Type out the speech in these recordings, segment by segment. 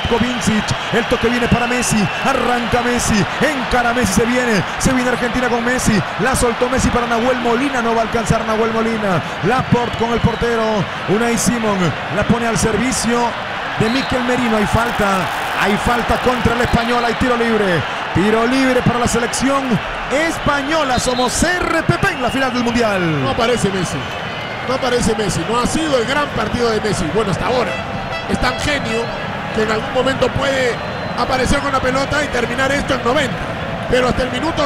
Zlatko Vincic, el toque viene para Messi, arranca Messi, encara Messi, se viene Argentina con Messi, la soltó Messi para Nahuel Molina, no va a alcanzar Nahuel Molina, Laporte con el portero, Unai Simón, la pone al servicio de Mikel Merino, hay falta contra el Español, hay tiro libre para la selección española, somos RPP en la final del Mundial. No aparece Messi, no ha sido el gran partido de Messi, bueno, hasta ahora, es tan genio que en algún momento puede aparecer con la pelota y terminar esto en 90, pero hasta el minuto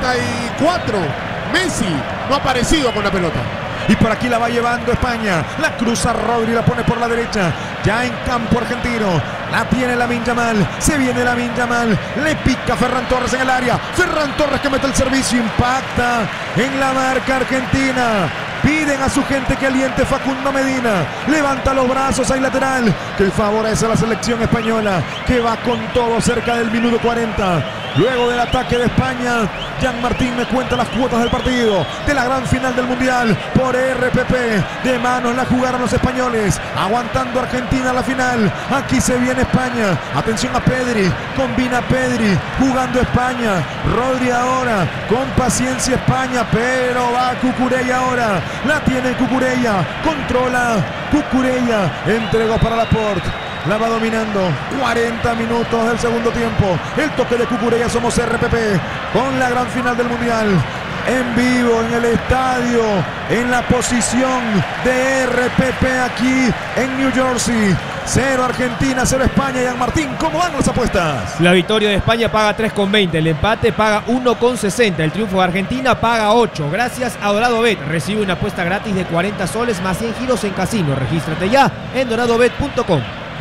84 Messi no ha aparecido con la pelota. Y por aquí la va llevando España, la cruza Rodri, la pone por la derecha, ya en campo argentino, la tiene Lamine Yamal, se viene Lamine Yamal, le pica Ferran Torres en el área, Ferran Torres que mete el servicio, impacta en la marca argentina. Piden a su gente que aliente Facundo Medina. Levanta los brazos, hay lateral que favorece a la selección española, que va con todo cerca del minuto 40. Luego del ataque de España, Jan Martín me cuenta las cuotas del partido, de la gran final del Mundial por RPP. De manos la jugaron los españoles, aguantando Argentina a la final. Aquí se viene España. Atención a Pedri, combina Pedri, jugando España. Rodri ahora, con paciencia España, pero va Cucurella ahora. La tiene Cucurella, controla Cucurella, entregó para Laporte. La va dominando, 40 minutos del segundo tiempo. El toque de Cucurella, somos RPP con la gran final del Mundial. En vivo, en el estadio, en la posición de RPP aquí en New Jersey. 0 Argentina, 0 España. Jan Martín, ¿cómo van las apuestas? La victoria de España paga 3,20, el empate paga 1,60, el triunfo de Argentina paga 8. Gracias a Dorado Bet, recibe una apuesta gratis de 40 soles más 100 giros en casino. Regístrate ya en doradobet.com.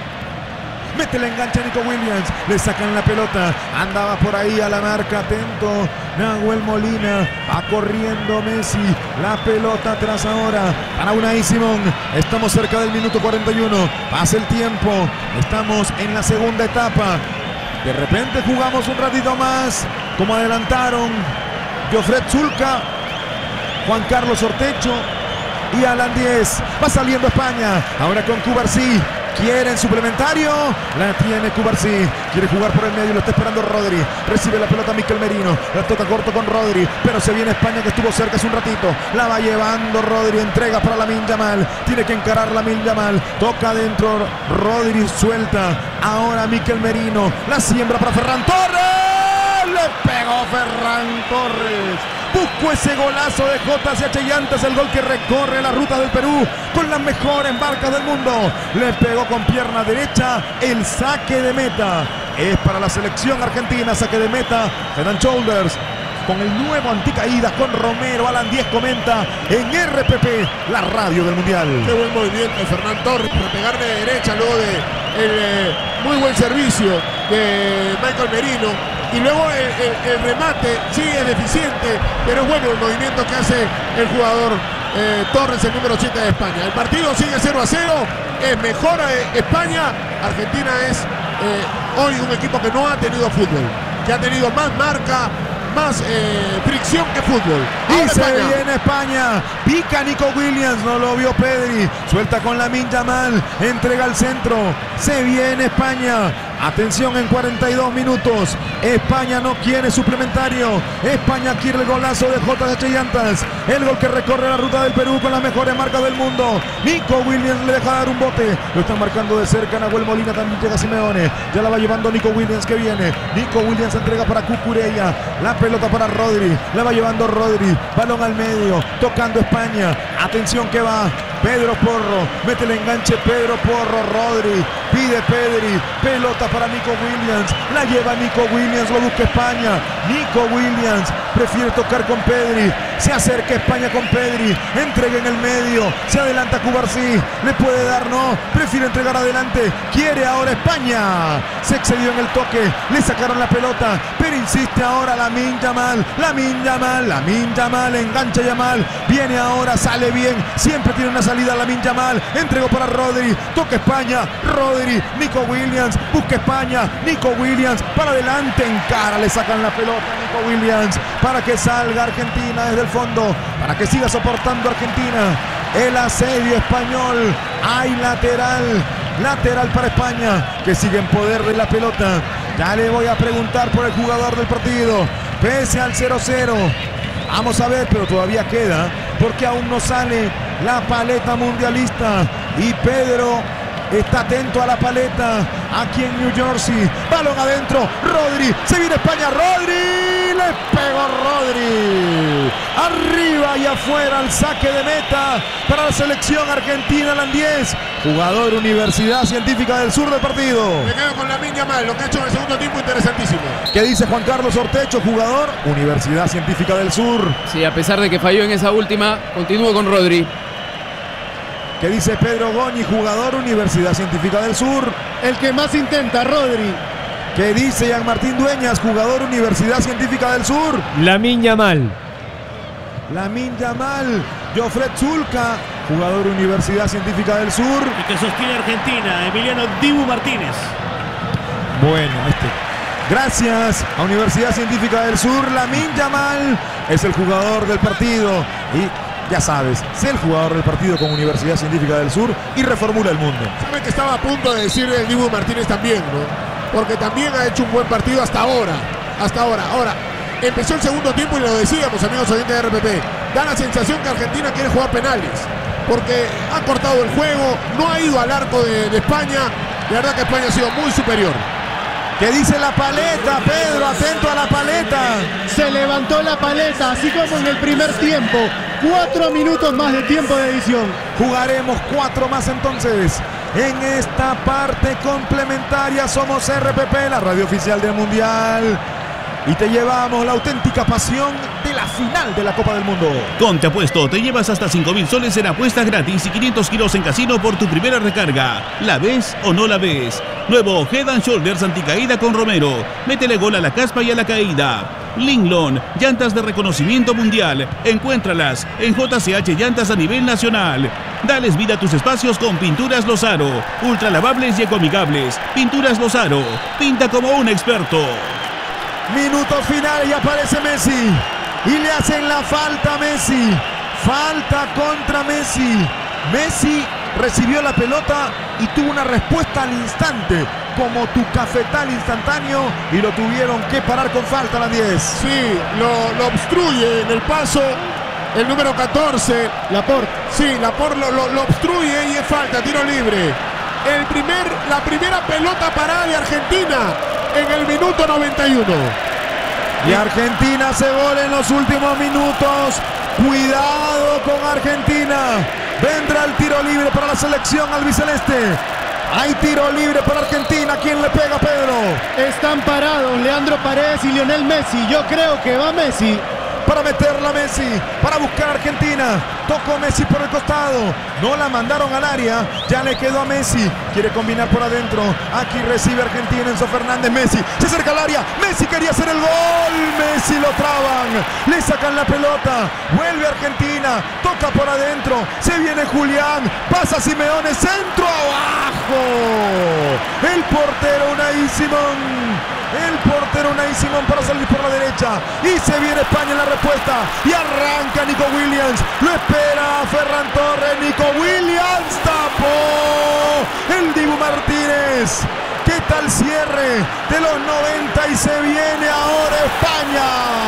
Mete el enganche a Nico Williams, le sacan la pelota, andaba por ahí a la marca, atento Nahuel Molina, va corriendo Messi, la pelota atrás ahora para Unai Simón. Estamos cerca del minuto 41, pasa el tiempo, estamos en la segunda etapa. De repente jugamos un ratito más, como adelantaron Jofred Zulca, Juan Carlos Ortecho y Alan Díez. Va saliendo España, ahora con Cubarsí. Quieren suplementario, la tiene Cubarsí, quiere jugar por el medio, lo está esperando Rodri, recibe la pelota Mikel Merino, la toca corto con Rodri, pero se viene España que estuvo cerca hace un ratito, la va llevando Rodri, entrega para Lamine Yamal, tiene que encarar Lamine Yamal, toca adentro Rodri, suelta, ahora Mikel Merino, la siembra para Ferran Torres, le pegó Ferran Torres. Buscó ese golazo de JCH Llantas, el gol que recorre la ruta del Perú con las mejores marcas del mundo. Le pegó con pierna derecha, el saque de meta. Es para la selección argentina, saque de meta, Head and Shoulders. Con el nuevo anticaídas con Romero, Alan Díez comenta en RPP, la radio del Mundial. Qué buen movimiento de Ferran Torres para pegar de derecha luego de muy buen servicio de Mikel Merino. Y luego el remate, sí es deficiente, pero es bueno el movimiento que hace el jugador Torres, el número 7 de España. El partido sigue 0-0, es mejor España. Argentina es hoy un equipo que no ha tenido fútbol, que ha tenido más marca, más fricción que fútbol. Y se viene España, pica Nico Williams, no lo vio Pedri, suelta con Lamine Yamal, entrega al centro, se viene España. Atención, en 42 minutos, España no quiere suplementario, España quiere el golazo de JCH Llantas, el gol que recorre la ruta del Perú con las mejores marcas del mundo. Nico Williams le deja dar un bote, lo están marcando de cerca Nahuel Molina, también llega Simeone, ya la va llevando Nico Williams que viene, Nico Williams entrega para Cucurella, la pelota para Rodri, la va llevando Rodri, balón al medio, tocando España, atención que va Pedro Porro, mete el enganche Pedro Porro, Rodri, pide Pedri, pelota para Nico Williams, la lleva Nico Williams, lo busca España, Nico Williams prefiere tocar con Pedri, se acerca España con Pedri, entrega en el medio, se adelanta Cubarsí, le puede dar, no, prefiere entregar adelante, quiere ahora España, se excedió en el toque, le sacaron la pelota, pero insiste ahora Lamine Yamal, engancha Yamal, viene ahora, sale bien, siempre tiene una salida Lamine Yamal, entregó para Rodri, toca España, Rodri, Nico Williams, busca España, Nico Williams, para adelante, encara, le sacan la pelota a Nico Williams, para que salga Argentina desde el fondo, para que siga. siga soportando Argentina. El asedio español. Hay lateral Lateral para España, que sigue en poder de la pelota. Ya le voy a preguntar por el jugador del partido. Pese al 0-0. Vamos a ver, pero todavía queda, porque aún no sale la paleta mundialista. Y Pedro está atento a la paleta aquí en New Jersey. Balón adentro, Rodri, se viene España, Rodri, le pegó Rodri. Arriba y afuera el saque de meta para la selección argentina, Landies, jugador Universidad Científica del Sur del partido. Me quedo con Lamine Yamal, lo que ha hecho en el segundo tiempo interesantísimo. ¿Qué dice Juan Carlos Ortecho, jugador Universidad Científica del Sur? Sí, a pesar de que falló en esa última, continúo con Rodri. ¿Qué dice Pedro Goñi, jugador Universidad Científica del Sur? El que más intenta, Rodri. ¿Qué dice Jean Martín Dueñas, jugador Universidad Científica del Sur? Lamine Yamal. Lamine Yamal. Jofred Zulca, jugador Universidad Científica del Sur. Y que sostiene Argentina, Emiliano Dibu Martínez. Bueno, gracias a Universidad Científica del Sur. Lamine Yamal es el jugador del partido. Y ya sabes, sé el jugador del partido con Universidad Científica del Sur y reformula el mundo. Saben que estaba a punto de decir el Dibu Martínez también, ¿no? Porque también ha hecho un buen partido hasta ahora. Ahora, empezó el segundo tiempo y lo decíamos, amigos oyentes de RPP. Da la sensación que Argentina quiere jugar penales. Porque ha cortado el juego, no ha ido al arco de España. La verdad que España ha sido muy superior. ¿Qué dice la paleta, Pedro? Atento a la paleta. Se levantó la paleta, así como en el primer tiempo. 4 minutos más de tiempo de edición. Jugaremos 4 más entonces. En esta parte complementaria somos RPP, la radio oficial del Mundial. Y te llevamos la auténtica pasión de la final de la Copa del Mundo. Con Te Apuesto te llevas hasta 5.000 soles en apuestas gratis y 500 kilos en casino por tu primera recarga. ¿La ves o no la ves? Nuevo Head and Shoulders anticaída con Romero. Métele gol a la caspa y a la caída. Linglon, llantas de reconocimiento mundial. Encuéntralas en JCH Llantas a nivel nacional. Dales vida a tus espacios con Pinturas Lozaro. Ultra lavables y ecoamigables. Pinturas Lozaro. Pinta como un experto. Minuto final y aparece Messi. Y le hacen la falta a Messi. Falta contra Messi. Messi recibió la pelota y tuvo una respuesta al instante, como tu cafetal instantáneo, y lo tuvieron que parar con falta a las 10. Sí, lo obstruye en el paso el número 14. Laporte. Sí, Laporte lo obstruye y es falta, tiro libre. La primera pelota parada de Argentina en el minuto 91. Y Argentina hace gol en los últimos minutos. Cuidado con Argentina. Vendrá el tiro libre para la selección albiceleste. Hay tiro libre para Argentina. ¿Quién le pega, Pedro? Están parados Leandro Paredes y Lionel Messi. Yo creo que va Messi. Para meterla a Messi, para buscar a Argentina. Tocó Messi por el costado. No la mandaron al área. Ya le quedó a Messi. Quiere combinar por adentro. Aquí recibe Argentina. Enzo Fernández. Messi se acerca al área. Messi quería hacer el gol. Messi lo traban. Le sacan la pelota. Vuelve Argentina. Toca por adentro. Se viene Julián. Pasa Simeone. Centro abajo. El portero Unai Simón. El portero Unai Simón para salir por la derecha. Y se viene España en la respuesta. Y arranca Nico Williams. Lo espera Ferran Torres. Nico Williams tapó el Dibu Martínez. ¿Qué tal cierre de los 90? Y se viene ahora España.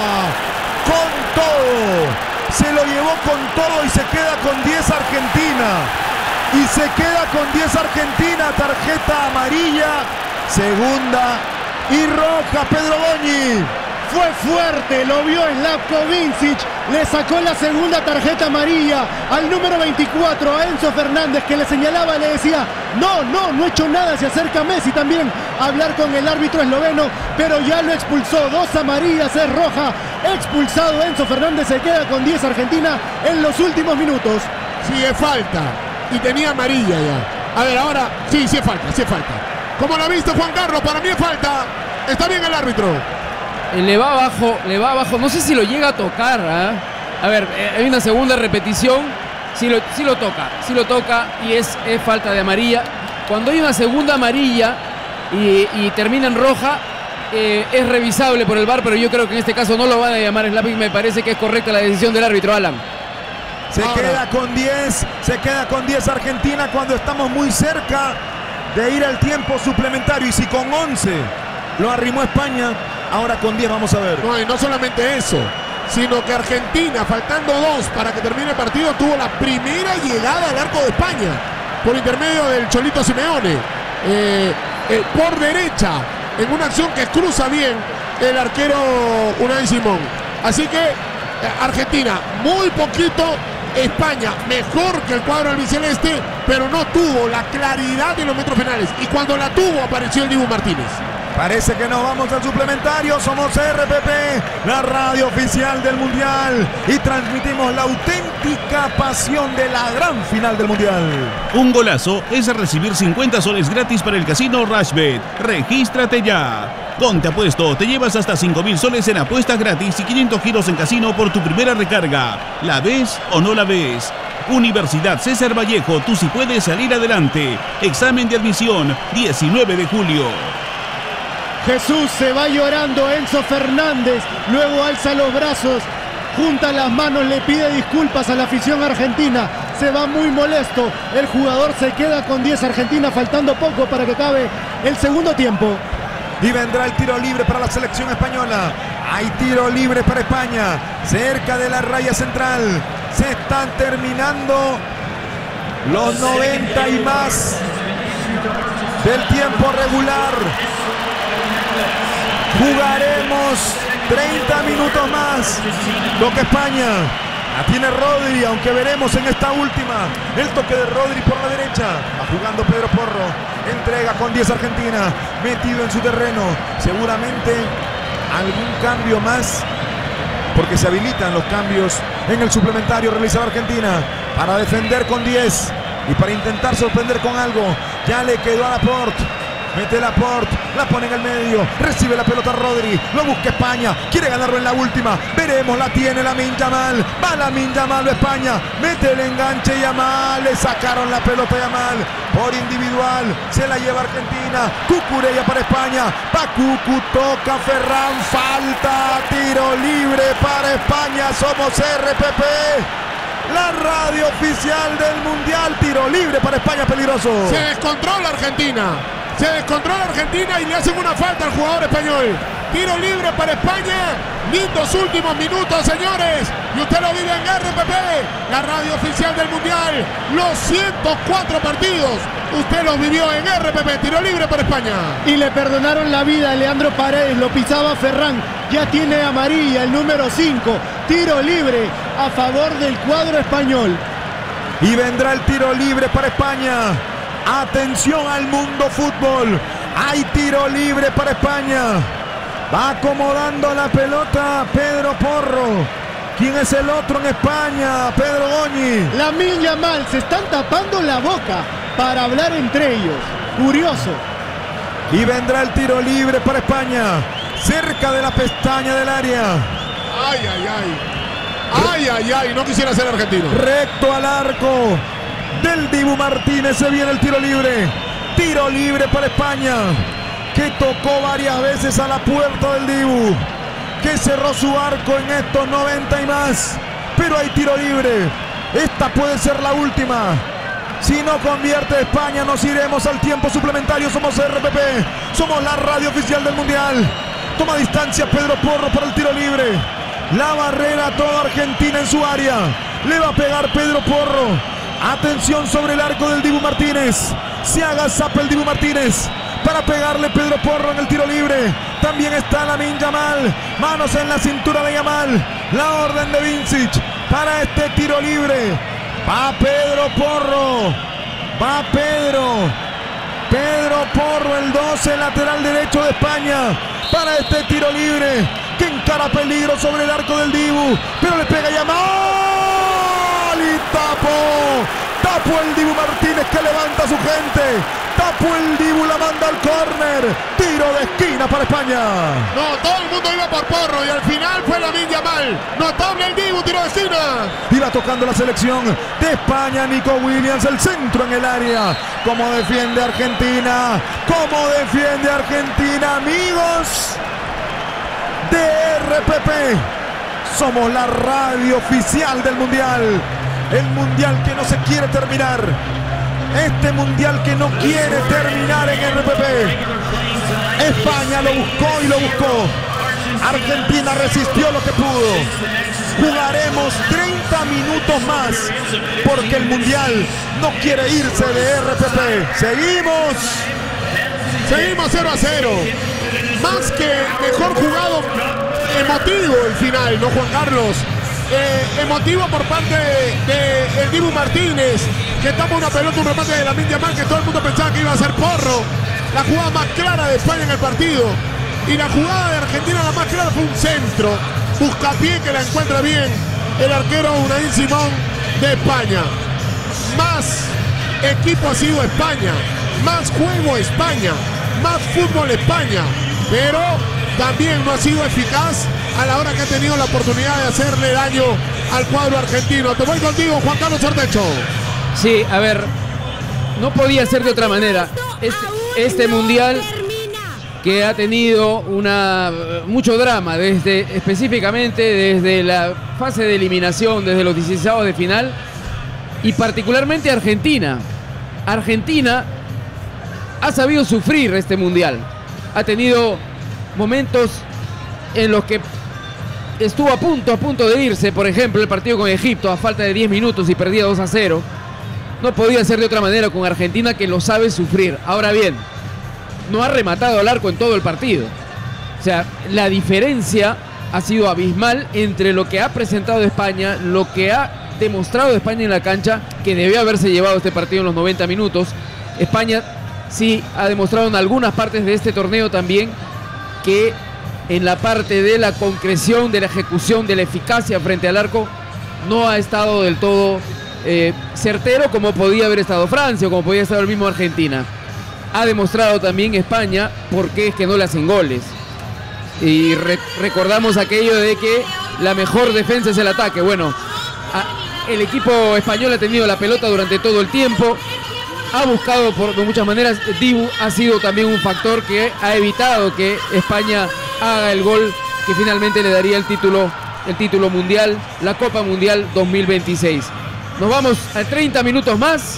Con todo. Se lo llevó con todo y se queda con 10 Argentina. Y se queda con 10 Argentina. Tarjeta amarilla. Segunda y roja, Pedro Goñi. Fue fuerte, lo vio Slavko Vincic, le sacó la segunda tarjeta amarilla al número 24, a Enzo Fernández, que le señalaba, le decía, no he hecho nada. Se acerca Messi también a hablar con el árbitro esloveno, pero ya lo expulsó. 2 amarillas, es roja, expulsado Enzo Fernández, se queda con 10 Argentina en los últimos minutos. Sí, es falta, y tenía amarilla ya. A ver, ahora, sí es falta. ¿Cómo lo ha visto Juan Carlos? Para mí es falta. Está bien el árbitro. Le va abajo. No sé si lo llega a tocar. A ver, hay una segunda repetición. Sí lo toca y es falta de amarilla. Cuando hay una segunda amarilla y termina en roja, es revisable por el VAR, pero yo creo que en este caso no lo van a llamar Slavko. Me parece que es correcta la decisión del árbitro, Alan. Se queda con 10 Argentina cuando estamos muy cerca de ir al tiempo suplementario. Y si con 11 lo arrimó España, ahora con 10 vamos a ver. No, y no solamente eso, sino que Argentina, faltando 2 para que termine el partido, tuvo la primera llegada al arco de España por intermedio del Cholito Simeone, por derecha, en una acción que cruza bien el arquero Unai Simón. Así que Argentina, muy poquito. España, mejor que el cuadro albiceleste, pero no tuvo la claridad en los metros penales. Y cuando la tuvo, apareció el Dibu Martínez. Parece que nos vamos al suplementario. Somos RPP, la radio oficial del Mundial, y transmitimos la auténtica pasión de la gran final del Mundial. Un golazo es recibir 50 soles gratis para el casino Rashbet. Regístrate ya. Con Te Apuesto te llevas hasta 5.000 soles en apuestas gratis y 500 giros en casino por tu primera recarga. ¿La ves o no la ves? Universidad César Vallejo, tú sí puedes salir adelante. Examen de admisión, 19 de julio. Jesús se va llorando. Enzo Fernández luego alza los brazos, junta las manos, le pide disculpas a la afición argentina. Se va muy molesto. El jugador se queda con 10. Argentina faltando poco para que acabe el segundo tiempo. Y vendrá el tiro libre para la selección española. Hay tiro libre para España, cerca de la raya central. Se están terminando los 90 y más del tiempo regular. Jugaremos 30 minutos más. Lo que España la tiene Rodri, aunque veremos en esta última el toque de Rodri por la derecha. Va jugando Pedro Porro. Entrega con 10 Argentina, metido en su terreno. Seguramente algún cambio más, porque se habilitan los cambios en el suplementario. Realizaba Argentina para defender con 10 y para intentar sorprender con algo. Ya le quedó a Laporte. Mete Laporte, la pone en el medio, recibe la pelota Rodri, lo busca España, quiere ganarlo en la última, veremos, la tiene Lamine Yamal, va Lamine Yamal, España, mete el enganche Yamal, le sacaron la pelota Yamal, por individual, se la lleva Argentina, Cucurella para España, va Cucu, toca Ferran, falta, tiro libre para España, somos RPP. La radio oficial del Mundial, tiro libre para España, peligroso. Se descontrola Argentina. Se descontrola Argentina y le hacen una falta al jugador español. Tiro libre para España. Lindos últimos minutos, señores. Y usted lo vive en RPP, la radio oficial del Mundial. Los 104 partidos, usted los vivió en RPP. Tiro libre para España. Y le perdonaron la vida a Leandro Paredes. Lo pisaba Ferran. Ya tiene amarilla, el número 5. Tiro libre a favor del cuadro español. Y vendrá el tiro libre para España. Atención al mundo fútbol. Hay tiro libre para España. Va acomodando la pelota Pedro Porro. ¿Quién es el otro en España? Pedro Goñi. Lamine Yamal. Se están tapando la boca para hablar entre ellos. Curioso. Y vendrá el tiro libre para España. Cerca de la pestaña del área. Ay, ay, ay. Ay, ay, ay. No quisiera ser argentino. Recto al arco del Dibu Martínez. Se viene el tiro libre. Tiro libre para España, que tocó varias veces a la puerta del Dibu, que cerró su arco en estos 90 y más. Pero hay tiro libre. Esta puede ser la última. Si no convierte España, nos iremos al tiempo suplementario. Somos RPP, somos la radio oficial del Mundial. Toma distancia Pedro Porro para el tiro libre. La barrera toda Argentina en su área. Le va a pegar Pedro Porro. Atención sobre el arco del Dibu Martínez. Se agazapa el Dibu Martínez para pegarle Pedro Porro en el tiro libre. También está Lamine Yamal. Manos en la cintura de Yamal. La orden de Vincic para este tiro libre. Va Pedro Porro. Va Pedro. Pedro Porro, el 12, lateral derecho de España, para este tiro libre, que encara peligro sobre el arco del Dibu. Pero le pega Yamal y tapó el Dibu Martínez, que levanta a su gente. Tapó el Dibu, la manda al córner. Tiro de esquina para España. No, todo el mundo iba por Porro y al final fue Lamine Yamal. Notable el Dibu, tiro de esquina. Iba tocando la selección de España, Nico Williams, el centro en el área. ¿Cómo defiende Argentina? ¿Cómo defiende Argentina, amigos de RPP? Somos la radio oficial del Mundial. El Mundial que no se quiere terminar. Este mundial que no quiere terminar en RPP. España lo buscó y lo buscó. Argentina resistió lo que pudo. Jugaremos 30 minutos más porque el mundial no quiere irse de RPP. Seguimos 0-0. Más que mejor jugado, emotivo el final, ¿no, Juan Carlos? Emotivo por parte de el Dibu Martínez, que toma una pelota, un remate de Lamine Yamal, que todo el mundo pensaba que iba a ser Porro. La jugada más clara de España en el partido. Y la jugada de Argentina, la más clara, fue un centro. Buscapié, que la encuentra bien el arquero Unai Simón de España. Más equipo ha sido España. Más juego España. Más fútbol España. Pero también no ha sido eficaz a la hora que ha tenido la oportunidad de hacerle daño al cuadro argentino. Te voy contigo, Juan Carlos Ortecho. Sí, a ver, no podía ser de otra manera. Este mundial que ha tenido mucho drama, específicamente desde la fase de eliminación, desde los 16avos de final, y particularmente Argentina. Argentina ha sabido sufrir este mundial. Ha tenido momentos en los que estuvo a punto de irse. Por ejemplo, el partido con Egipto a falta de 10 minutos y perdía 2-0. No podía ser de otra manera con Argentina, que lo sabe sufrir. Ahora bien, no ha rematado al arco en todo el partido. O sea, la diferencia ha sido abismal entre lo que ha presentado España, lo que ha demostrado España en la cancha, que debió haberse llevado este partido en los 90 minutos. España sí ha demostrado en algunas partes de este torneo también que en la parte de la concreción, de la ejecución, de la eficacia frente al arco, no ha estado del todo certero como podía haber estado Francia o como podía estar el mismo Argentina. Ha demostrado también España por qué es que no le hacen goles. Y recordamos aquello de que la mejor defensa es el ataque. Bueno, el equipo español ha tenido la pelota durante todo el tiempo. Ha buscado de muchas maneras. Dibu ha sido también un factor que ha evitado que España haga el gol que finalmente le daría el título mundial, la Copa Mundial 2026. Nos vamos a 30 minutos más.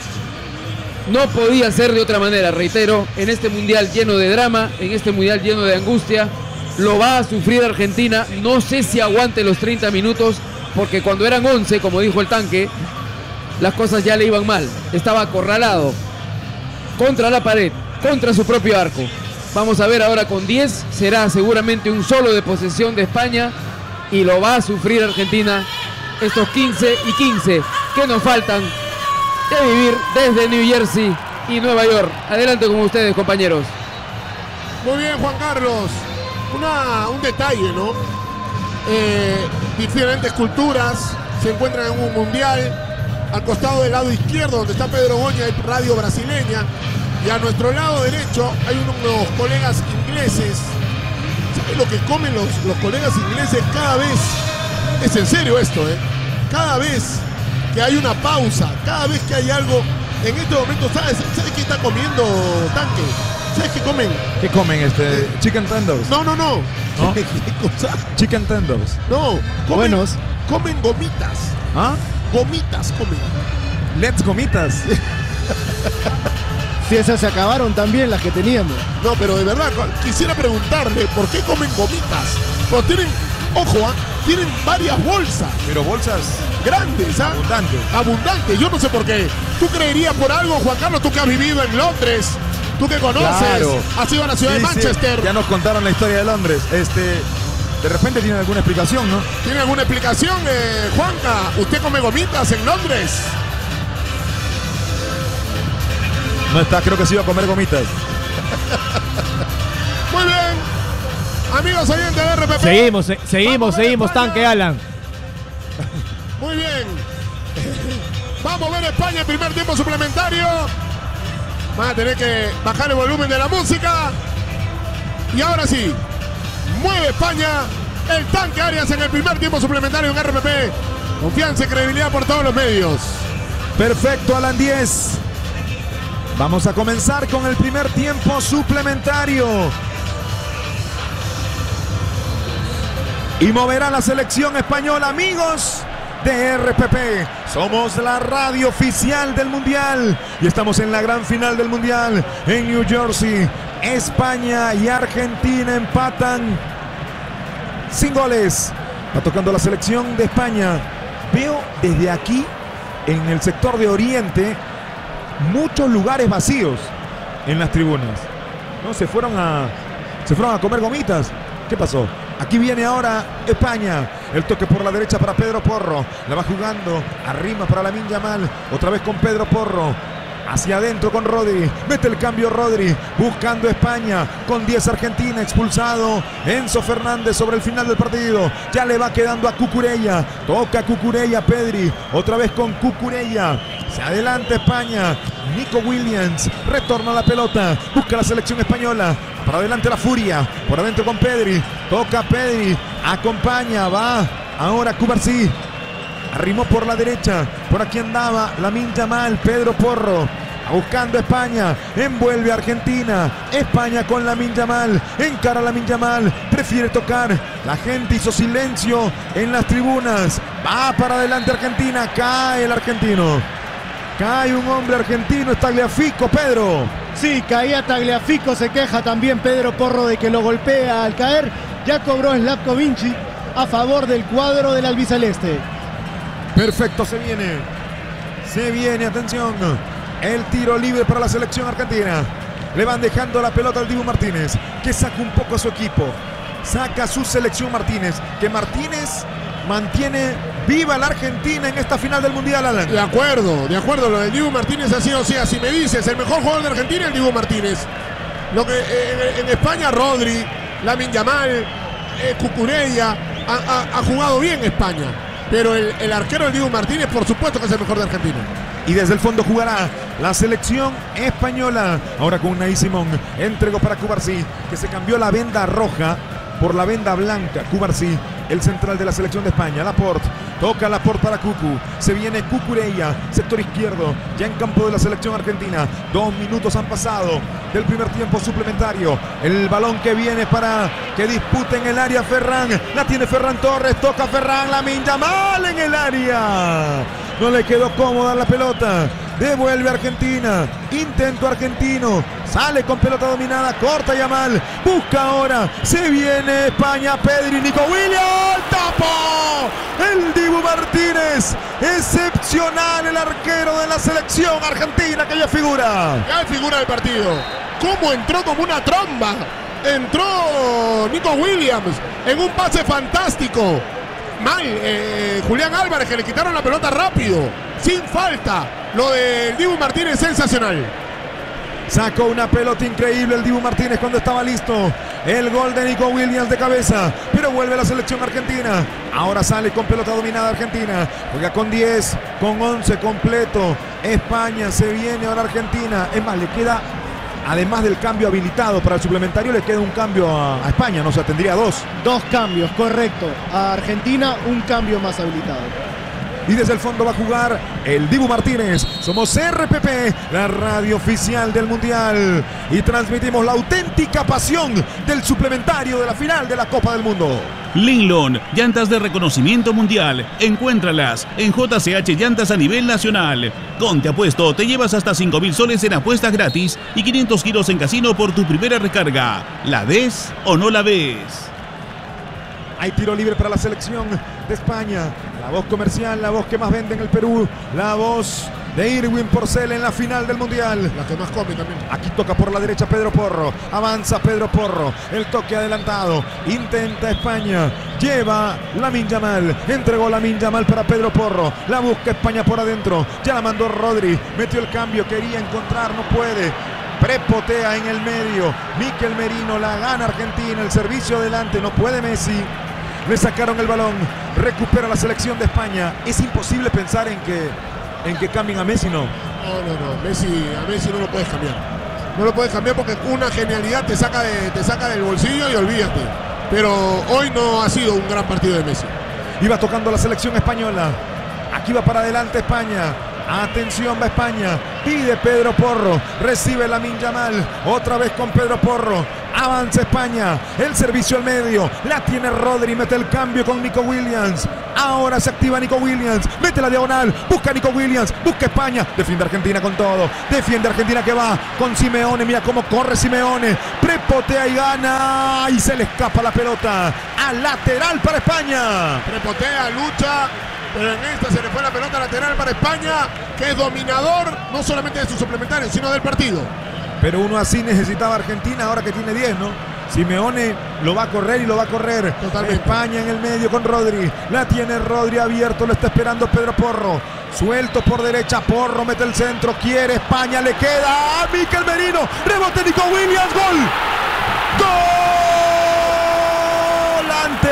No podía ser de otra manera, reitero, en este mundial lleno de drama, en este mundial lleno de angustia. Lo va a sufrir Argentina. No sé si aguante los 30 minutos, porque cuando eran 11, como dijo el tanque, las cosas ya le iban mal. Estaba acorralado contra la pared, contra su propio arco. Vamos a ver ahora con 10. Será seguramente un solo de posesión de España y lo va a sufrir Argentina estos 15 y 15 que nos faltan de vivir desde New Jersey y Nueva York. Adelante con ustedes, compañeros. Muy bien, Juan Carlos. Un detalle, ¿no? Diferentes culturas se encuentran en un mundial. Al costado del lado izquierdo, donde está Pedro Goña, hay radio brasileña. Y a nuestro lado derecho hay unos colegas ingleses. ¿Saben lo que comen los colegas ingleses cada vez? Es en serio esto, ¿eh? Cada vez que hay una pausa, cada vez que hay algo, en este momento, ¿sabes qué está comiendo, Tanque? ¿Sabes qué comen? ¿Qué comen? Chicken tenders. No. ¿No? ¿Qué cosa? Chicken tenders. No, comen gomitas. ¿Ah? Gomitas comen. Let's gomitas. Si esas se acabaron también las que teníamos. No, pero de verdad, quisiera preguntarle por qué comen gomitas. Pues tienen, ojo, tienen varias bolsas. Pero bolsas grandes, abundantes. Yo no sé por qué. ¿Tú creerías por algo, Juan Carlos? Tú que has vivido en Londres, tú que conoces, claro. Has ido a la ciudad de Manchester. Sí. Ya nos contaron la historia de Londres. De repente tiene alguna explicación, ¿no? ¿Tiene alguna explicación, Juanca? ¿Usted come gomitas en Londres? No está, creo que sí iba a comer gomitas. Muy bien. Amigos oyentes de RPP. Seguimos, tanque, Alan. Muy bien. Vamos a ver España en primer tiempo suplementario. Van a tener que bajar el volumen de la música. Y ahora sí, mueve España. El tanque Arias en el primer tiempo suplementario en RPP. Confianza y credibilidad por todos los medios. Perfecto, Alan 10. Vamos a comenzar con el primer tiempo suplementario. Y moverá la selección española, amigos. de RPP. Somos la radio oficial del Mundial y estamos en la gran final del Mundial en New Jersey. España y Argentina empatan sin goles. Va tocando la selección de España. Veo desde aquí, en el sector de Oriente, muchos lugares vacíos en las tribunas. ¿No? Se fueron a comer gomitas. ¿Qué pasó? Aquí viene ahora España. El toque por la derecha para Pedro Porro. La va jugando. Arrima para Lamine Yamal. Otra vez con Pedro Porro. Hacia adentro con Rodri. Mete el cambio Rodri. Buscando España. Con 10 Argentina. Expulsado Enzo Fernández sobre el final del partido. Ya le va quedando a Cucurella. Toca Cucurella Pedri. Otra vez con Cucurella. Se adelanta España. Nico Williams. Retorna la pelota. Busca la selección española. Para adelante la Furia. Por adentro con Pedri. Toca Pedri. Acompaña. Va ahora Cubarsí. Arrimó por la derecha. Por aquí andaba Lamine Yamal. Pedro Porro. Buscando España. Envuelve a Argentina. España con Lamine Yamal. Encara a Lamine Yamal. Prefiere tocar. La gente hizo silencio en las tribunas. Va para adelante Argentina. Cae el argentino. Cae un hombre argentino. Es Tagliafico, Pedro. Sí, caía Tagliafico. Se queja también Pedro Porro de que lo golpea al caer. Ya cobró Slavko Vinci a favor del cuadro del albiceleste. Perfecto, se viene, atención, el tiro libre para la selección argentina. Le van dejando la pelota al Dibu Martínez, que saca un poco a su equipo, saca a su selección Martínez, que Martínez mantiene viva la Argentina en esta final del Mundial, Alan. De acuerdo, lo del Dibu Martínez ha sido, o sea, si me dices, el mejor jugador de Argentina, el Dibu Martínez. Lo que en España, Rodri, Lamine Yamal, Cucurella, ha jugado bien España. Pero el arquero del Dibu Martínez, por supuesto que es el mejor de Argentina. Y desde el fondo jugará la selección española. Ahora con Unai Simón. Entregó para Cubarsí, que se cambió la venda roja por la venda blanca. Cubarsí, el central de la selección de España. Laporte. Toca Laporte para Cucu. Se viene Cucurella, sector izquierdo. Ya en campo de la selección argentina. 2 minutos han pasado del primer tiempo suplementario. El balón que viene para que disputen el área Ferran. La tiene Ferran Torres. Toca Ferran. Lamine Yamal en el área. No le quedó cómoda la pelota. Devuelve Argentina. Intento argentino. Sale con pelota dominada. Corta Yamal. Busca ahora. Se viene España. Pedri. Nico Williams. ¡Tapo! El Dibu Martínez. Excepcional el arquero de la selección argentina que ya figura. Ya figura del partido. ¿Cómo entró como una tromba? Entró Nico Williams en un pase fantástico. Mal, Julián Álvarez, que le quitaron la pelota rápido, sin falta. Lo del Dibu Martínez, sensacional. Sacó una pelota increíble el Dibu Martínez cuando estaba listo. El gol de Nico Williams de cabeza. Pero vuelve la selección argentina. Ahora sale con pelota dominada Argentina. Juega con 10, con 11 completo. España, se viene ahora Argentina. Es más, le queda, además del cambio habilitado para el suplementario, le queda un cambio a España. No, o sea, tendría 2. 2 cambios, correcto. A Argentina, un cambio más habilitado. Y desde el fondo va a jugar el Dibu Martínez. Somos RPP, la radio oficial del Mundial. Y transmitimos la auténtica pasión del suplementario de la final de la Copa del Mundo. Linlon, llantas de reconocimiento mundial. Encuéntralas en JCH Llantas a nivel nacional. Con Te Apuesto te llevas hasta 5.000 soles en apuestas gratis y 500 giros en casino por tu primera recarga. ¿La ves o no la ves? Hay tiro libre para la selección de España. La voz comercial, la voz que más vende en el Perú. La voz de Irwin Porcel en la final del Mundial. La que más come también. Aquí toca por la derecha Pedro Porro. Avanza Pedro Porro. El toque adelantado. Intenta España. Lleva Lamine Yamal. Entregó Lamine Yamal para Pedro Porro. La busca España por adentro. Ya la mandó Rodri. Metió el cambio. Quería encontrar. No puede. Prepotea en el medio. Mikel Merino. La gana Argentina. El servicio adelante. No puede Messi. Le sacaron el balón. Recupera la selección de España. Es imposible pensar en que cambien a Messi, ¿no? No. A Messi no lo puedes cambiar. No lo puedes cambiar porque una genialidad te saca del bolsillo y olvídate. Pero hoy no ha sido un gran partido de Messi. Iba tocando la selección española. Aquí va para adelante España. Atención, va España. Pide Pedro Porro. Recibe Lamine Yamal. Otra vez con Pedro Porro. Avanza España. El servicio al medio. La tiene Rodri. Mete el cambio con Nico Williams. Ahora se activa Nico Williams. Mete la diagonal. Busca Nico Williams. Busca España. Defiende Argentina con todo. Defiende Argentina que va con Simeone. Mira cómo corre Simeone. Prepotea y gana. Y se le escapa la pelota. A lateral para España. Prepotea, lucha. Pero en esta se le fue la pelota lateral para España, que es dominador no solamente de sus suplementarios, sino del partido. Pero uno así necesitaba Argentina, ahora que tiene 10, ¿no? Simeone lo va a correr y lo va a correr. Totalmente. España en el medio con Rodri. La tiene Rodri abierto, lo está esperando Pedro Porro. Suelto por derecha, Porro mete el centro, quiere España, le queda a Mikel Merino. Rebote Nico Williams, gol. ¡Gol!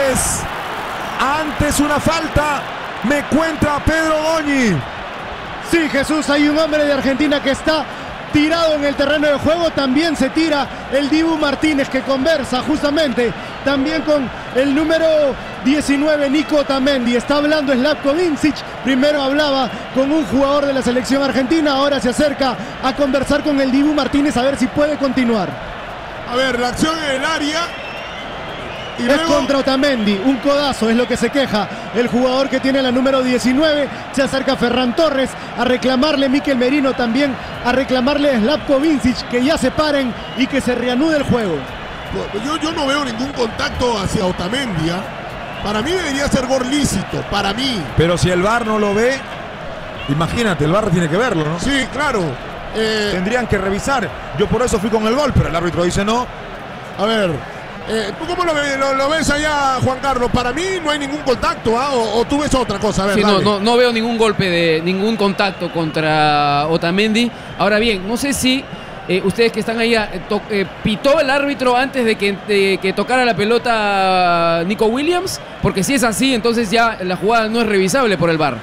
Antes una falta. Me cuenta Pedro Goñi. Sí, Jesús, hay un hombre de Argentina que está tirado en el terreno de juego. También se tira el Dibu Martínez, que conversa justamente también con el número 19, Nico Otamendi. Está hablando Slavko Vincic. Primero hablaba con un jugador de la selección argentina, ahora se acerca a conversar con el Dibu Martínez a ver si puede continuar. A ver, la acción en el área. Y es luego contra Otamendi, un codazo es lo que se queja el jugador que tiene la número 19. Se acerca Ferran Torres a reclamarle Mikel Merino, también a reclamarle Slavko Vincic, que ya se paren y que se reanude el juego. yo no veo ningún contacto hacia Otamendi. Para mí debería ser gol lícito, para mí. Pero si el VAR no lo ve, imagínate, el VAR tiene que verlo, ¿no? Sí, claro. Tendrían que revisar. Yo por eso fui con el gol, pero el árbitro dice no. A ver, ¿tú cómo lo ves allá, Juan Carlos? Para mí no hay ningún contacto, o tú ves otra cosa. A ver, sí, dale. no veo ningún golpe ningún contacto contra Otamendi. Ahora bien, no sé si ustedes que están ahí, pitó el árbitro antes de que tocara la pelota Nico Williams, porque si es así, entonces ya la jugada no es revisable por el VAR.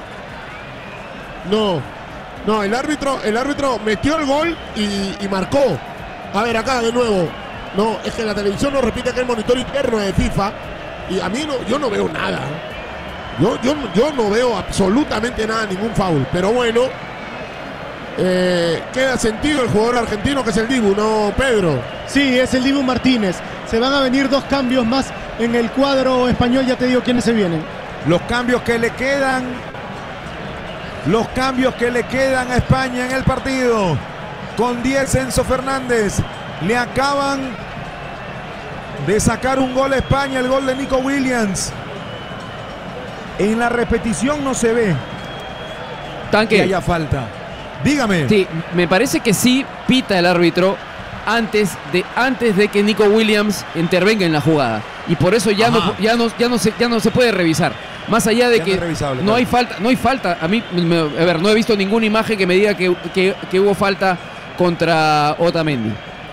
No, el árbitro metió el gol y marcó. A ver, acá de nuevo. No, es que la televisión nos repite que el monitor interno de FIFA. Y a mí yo no veo nada. Yo no veo absolutamente nada, ningún foul. Pero bueno, queda sentido el jugador argentino que es el Dibu, ¿no, Pedro? Sí, es el Dibu Martínez. Se van a venir 2 cambios más en el cuadro español. Ya te digo quiénes se vienen. Los cambios que le quedan a España en el partido. Con 10 Enzo Fernández. Le acaban de sacar un gol a España, el gol de Nico Williams. En la repetición no se ve Tanque. que haya falta. Dígame. Sí, me parece que sí pita el árbitro antes de que Nico Williams intervenga en la jugada. Y por eso ya no se puede revisar. Más allá de Ya que no es revisable, no claro. hay falta. A mí, a ver, no he visto ninguna imagen que me diga que hubo falta contra Otamendi.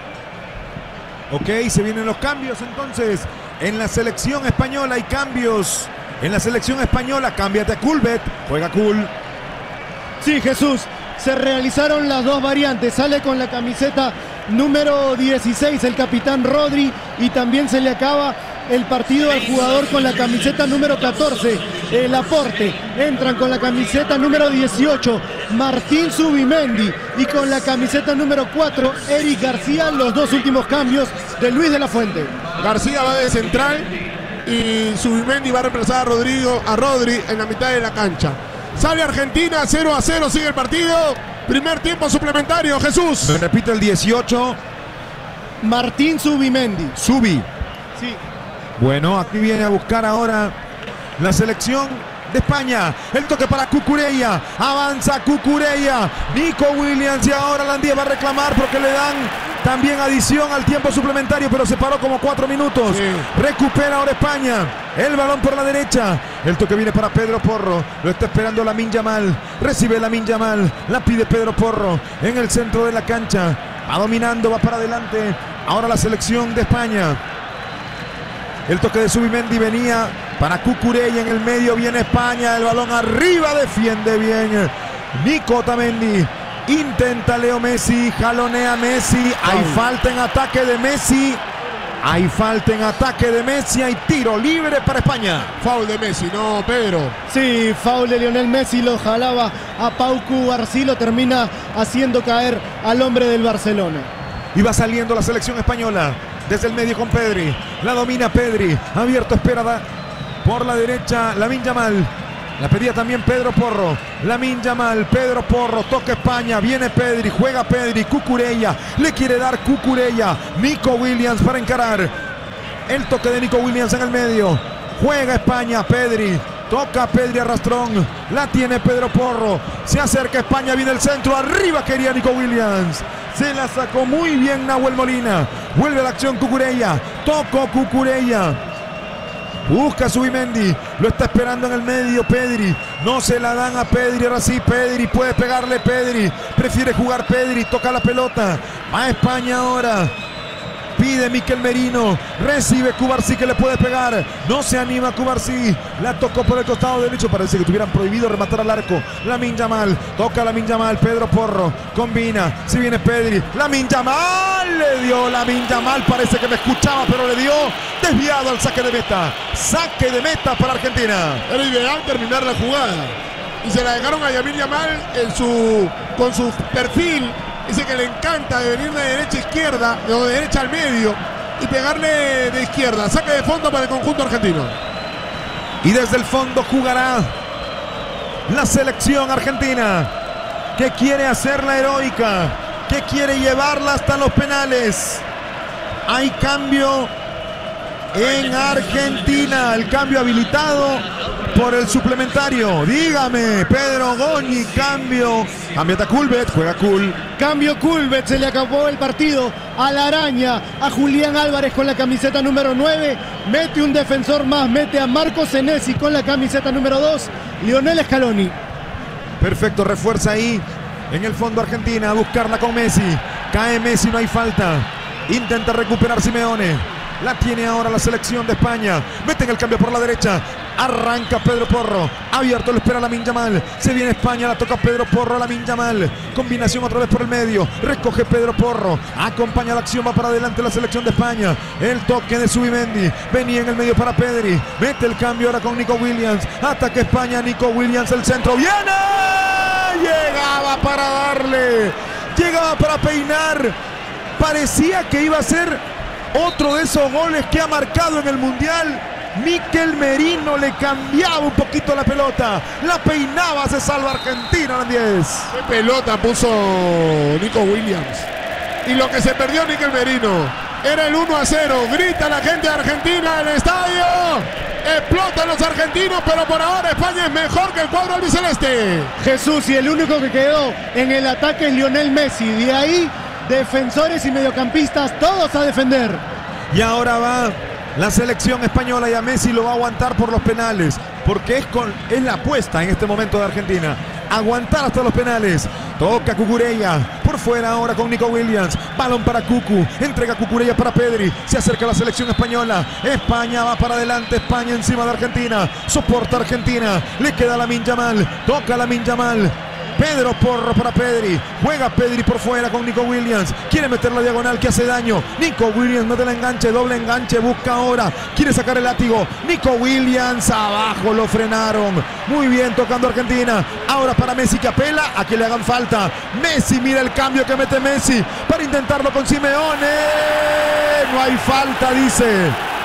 Ok, se vienen los cambios entonces. En la selección española hay cambios. En la selección española, cámbiate a Culbet. Juega Cool. Sí, Jesús, se realizaron las 2 variantes. Sale con la camiseta número 16 el capitán Rodri, y también se le acaba el partido al jugador con la camiseta número 14, Laporte. Entran con la camiseta número 18, Martín Zubimendi, y con la camiseta número 4, Eric García. Los 2 últimos cambios de Luis de la Fuente. García va de central y Zubimendi va a reemplazar a Rodri en la mitad de la cancha. Sale Argentina, 0-0, sigue el partido. Primer tiempo suplementario, Jesús. Me repite el 18. Martín Zubimendi. Subi. Sí. Bueno, aquí viene a buscar ahora la selección de España. El toque para Cucurella. Avanza Cucurella. Nico Williams, y ahora Landía va a reclamar porque le dan también adición al tiempo suplementario, pero se paró como 4 minutos. Sí. Recupera ahora España. El balón por la derecha. El toque viene para Pedro Porro. Lo está esperando Lamine Yamal. Recibe Lamine Yamal. La pide Pedro Porro en el centro de la cancha. Va dominando, va para adelante. Ahora la selección de España. El toque de Zubimendi venía para Cucurella en el medio. Viene España. El balón arriba. Defiende bien Nico Otamendi. Intenta Leo Messi. Jalonea Messi. Hay falta en ataque de Messi. Hay falta en ataque de Messi, hay tiro libre para España. Foul de Messi, no, Pedro. Sí, foul de Lionel Messi, lo jalaba a Pau Cubarsí, lo termina haciendo caer al hombre del Barcelona. Y va saliendo la selección española desde el medio con Pedri. La domina Pedri, abierto, espera por la derecha Lamine Yamal. La pedía también Pedro Porro. Lamine Yamal, Pedro Porro, toca España, viene Pedri, juega Pedri, Cucurella, le quiere dar Cucurella, Nico Williams para encarar. El toque de Nico Williams en el medio. Juega España, Pedri. Toca Pedri arrastrón. La tiene Pedro Porro. Se acerca España, viene el centro. Arriba quería Nico Williams. Se la sacó muy bien Nahuel Molina. Vuelve a la acción Cucurella. Tocó Cucurella. Busca a Zubimendi, lo está esperando en el medio Pedri, no se la dan a Pedri, ahora sí Pedri, puede pegarle Pedri, prefiere jugar Pedri, toca la pelota, va a España ahora, pide Mikel Merino, recibe Cubarsí que le puede pegar, no se anima Cubarsí, la tocó por el costado derecho, parece que tuvieran prohibido rematar al arco. Lamine Yamal, toca Lamine Yamal, Pedro Porro, combina, si viene Pedri, Lamine Yamal, le dio Lamine Yamal, parece que me escuchaba pero le dio, desviado al saque de meta para Argentina. Era ideal terminar la jugada y se la dejaron a Lamine Yamal con su perfil. Dice que le encanta de venir de derecha a izquierda, o de derecha al medio y pegarle de izquierda. Saque de fondo para el conjunto argentino. Y desde el fondo jugará la selección argentina, que quiere hacer la heroica, que quiere llevarla hasta los penales. Hay cambio en Argentina, el cambio habilitado por el suplementario. Dígame, Pedro Goñi, cambio. Cambia a Culbet, juega Cool. Cambio Culbet, se le acabó el partido a la araña, a Julián Álvarez con la camiseta número 9. Mete un defensor más, mete a Marco Senesi con la camiseta número 2. Lionel Scaloni. Perfecto, refuerza ahí en el fondo Argentina, a buscarla con Messi. Cae Messi, no hay falta. Intenta recuperar Simeone. La tiene ahora la selección de España. Meten el cambio por la derecha. Arranca Pedro Porro. Abierto, lo espera Lamine Yamal. Se viene España, la toca Pedro Porro, Lamine Yamal. Combinación otra vez por el medio. Recoge Pedro Porro. Acompaña la acción, va para adelante la selección de España. El toque de Zubimendi. Venía en el medio para Pedri. Mete el cambio ahora con Nico Williams. Ataca España, Nico Williams, el centro. ¡Viene! Llegaba para darle. Llegaba para peinar. Parecía que iba a ser otro de esos goles que ha marcado en el Mundial. Mikel Merino le cambiaba un poquito la pelota, la peinaba, se salva Argentina en 10. Qué pelota puso Nico Williams. Y lo que se perdió Mikel Merino era el 1-0. Grita la gente de Argentina en el estadio. Explotan los argentinos, pero por ahora España es mejor que el cuadro albiceleste. Jesús, y el único que quedó en el ataque es Lionel Messi. De ahí, defensores y mediocampistas, todos a defender. Y ahora va la selección española y a Messi lo va a aguantar por los penales, porque es la apuesta en este momento de Argentina. Aguantar hasta los penales. Toca Cucurella. Por fuera ahora con Nico Williams. Balón para Cucu. Entrega Cucurella para Pedri. Se acerca la selección española. España va para adelante. España encima de Argentina. Soporta Argentina. Le queda Lamine Yamal. Toca Lamine Yamal. Pedro Porro para Pedri. Juega Pedri por fuera con Nico Williams. Quiere meter la diagonal que hace daño. Nico Williams mete el enganche, doble enganche. Busca ahora. Quiere sacar el látigo. Nico Williams abajo, lo frenaron. Muy bien tocando Argentina. Ahora para Messi que apela a que le hagan falta. Messi, mira el cambio que mete Messi para intentarlo con Simeone. No hay falta, dice.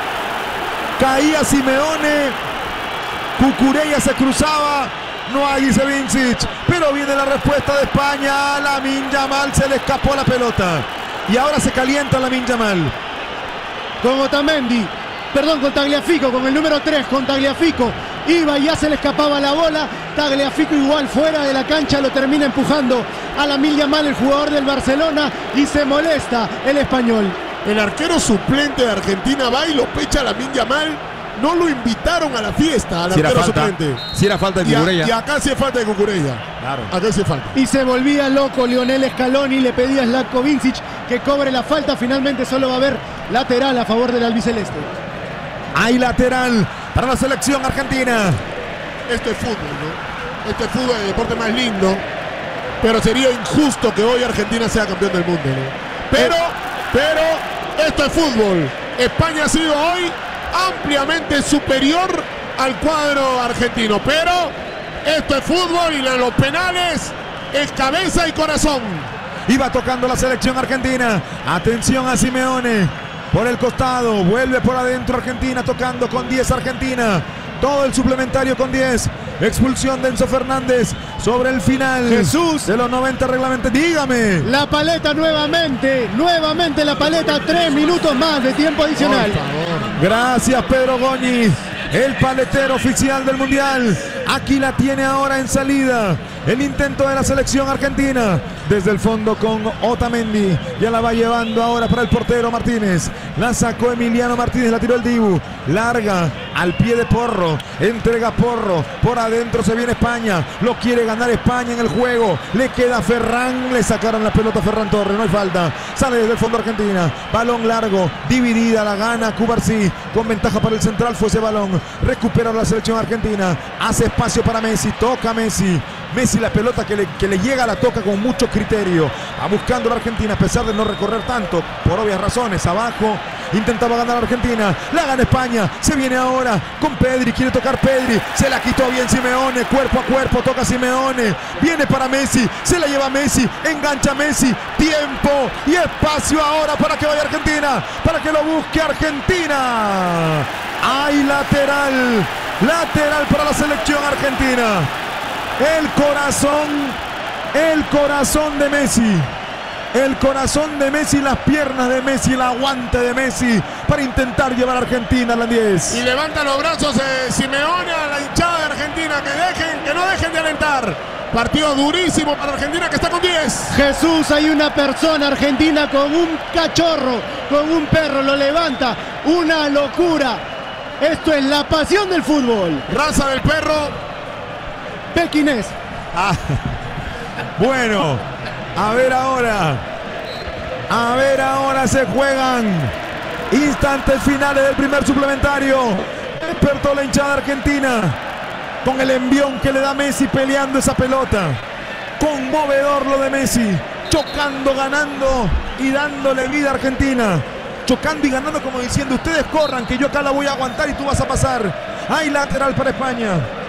Caía Simeone. Cucurella se cruzaba. No hay, dice Vincic, pero viene la respuesta de España. Lamine Yamal, se le escapó la pelota y ahora se calienta Lamine Yamal. Con Otamendi, perdón, con Tagliafico, con el número 3, con Tagliafico. Iba y ya se le escapaba la bola. Tagliafico igual fuera de la cancha, lo termina empujando a Lamine Yamal, el jugador del Barcelona, y se molesta el español. El arquero suplente de Argentina va y lo pecha a Lamine Yamal. No lo invitaron a la fiesta, al arquero suplente. Si era falta de Cucurella. Y acá sí es falta de Cucurella. Claro. Acá sí es falta. Y se volvía loco Lionel Scaloni, le pedía a Zlatko Vincic que cobre la falta. Finalmente solo va a haber lateral a favor del albiceleste. Hay lateral para la selección argentina. Esto es fútbol, ¿no? Este es fútbol, el deporte más lindo. Pero sería injusto que hoy Argentina sea campeón del mundo, ¿no? Pero esto es fútbol. España ha sido hoy ampliamente superior al cuadro argentino, pero esto es fútbol y en los penales es cabeza y corazón. Iba tocando la selección argentina. Atención a Simeone. Por el costado. Vuelve por adentro Argentina. Tocando con 10 Argentina. Todo el suplementario con 10. Expulsión de Enzo Fernández sobre el final. Jesús. De los 90 reglamentos. Dígame. La paleta nuevamente la paleta, 3 minutos más de tiempo adicional. Por favor. Gracias Pedro Goñi, el paletero oficial del Mundial. Aquí la tiene ahora en salida. El intento de la selección argentina. Desde el fondo con Otamendi. Ya la va llevando ahora para el portero Martínez. La sacó Emiliano Martínez, la tiró el Dibu. Larga al pie de Porro. Entrega Porro. Por adentro se viene España. Lo quiere ganar España en el juego. Le queda Ferran. Le sacaron la pelota a Ferran Torres. No hay falta. Sale desde el fondo Argentina. Balón largo. Dividida. La gana Cubarsí. Con ventaja para el central fue ese balón. Recupera la selección argentina. Hace espacio para Messi. Toca Messi. Messi la pelota que le llega, la toca con mucho criterio. Va buscando la Argentina a pesar de no recorrer tanto, por obvias razones. Abajo intentaba ganar Argentina. La gana España. Se viene ahora con Pedri. Quiere tocar Pedri. Se la quitó bien Simeone. Cuerpo a cuerpo toca Simeone. Viene para Messi. Se la lleva Messi. Engancha Messi. Tiempo y espacio ahora para que vaya Argentina. Para que lo busque Argentina. Hay lateral. Lateral para la selección argentina. El corazón de Messi. El corazón de Messi, las piernas de Messi, el aguante de Messi para intentar llevar a Argentina a la 10. Y levanta los brazos Simeone a la hinchada de Argentina, que no dejen de alentar. Partido durísimo para Argentina que está con 10. Jesús, hay una persona argentina con un cachorro, con un perro, lo levanta. Una locura. Esto es la pasión del fútbol. Raza del perro. Pequinés. Bueno, a ver ahora se juegan instantes finales del primer suplementario. Despertó la hinchada argentina con el envión que le da Messi peleando esa pelota. Conmovedor lo de Messi, chocando, ganando y dándole vida a Argentina. Chocando y ganando como diciendo, ustedes corran que yo acá la voy a aguantar y tú vas a pasar. Hay lateral para España.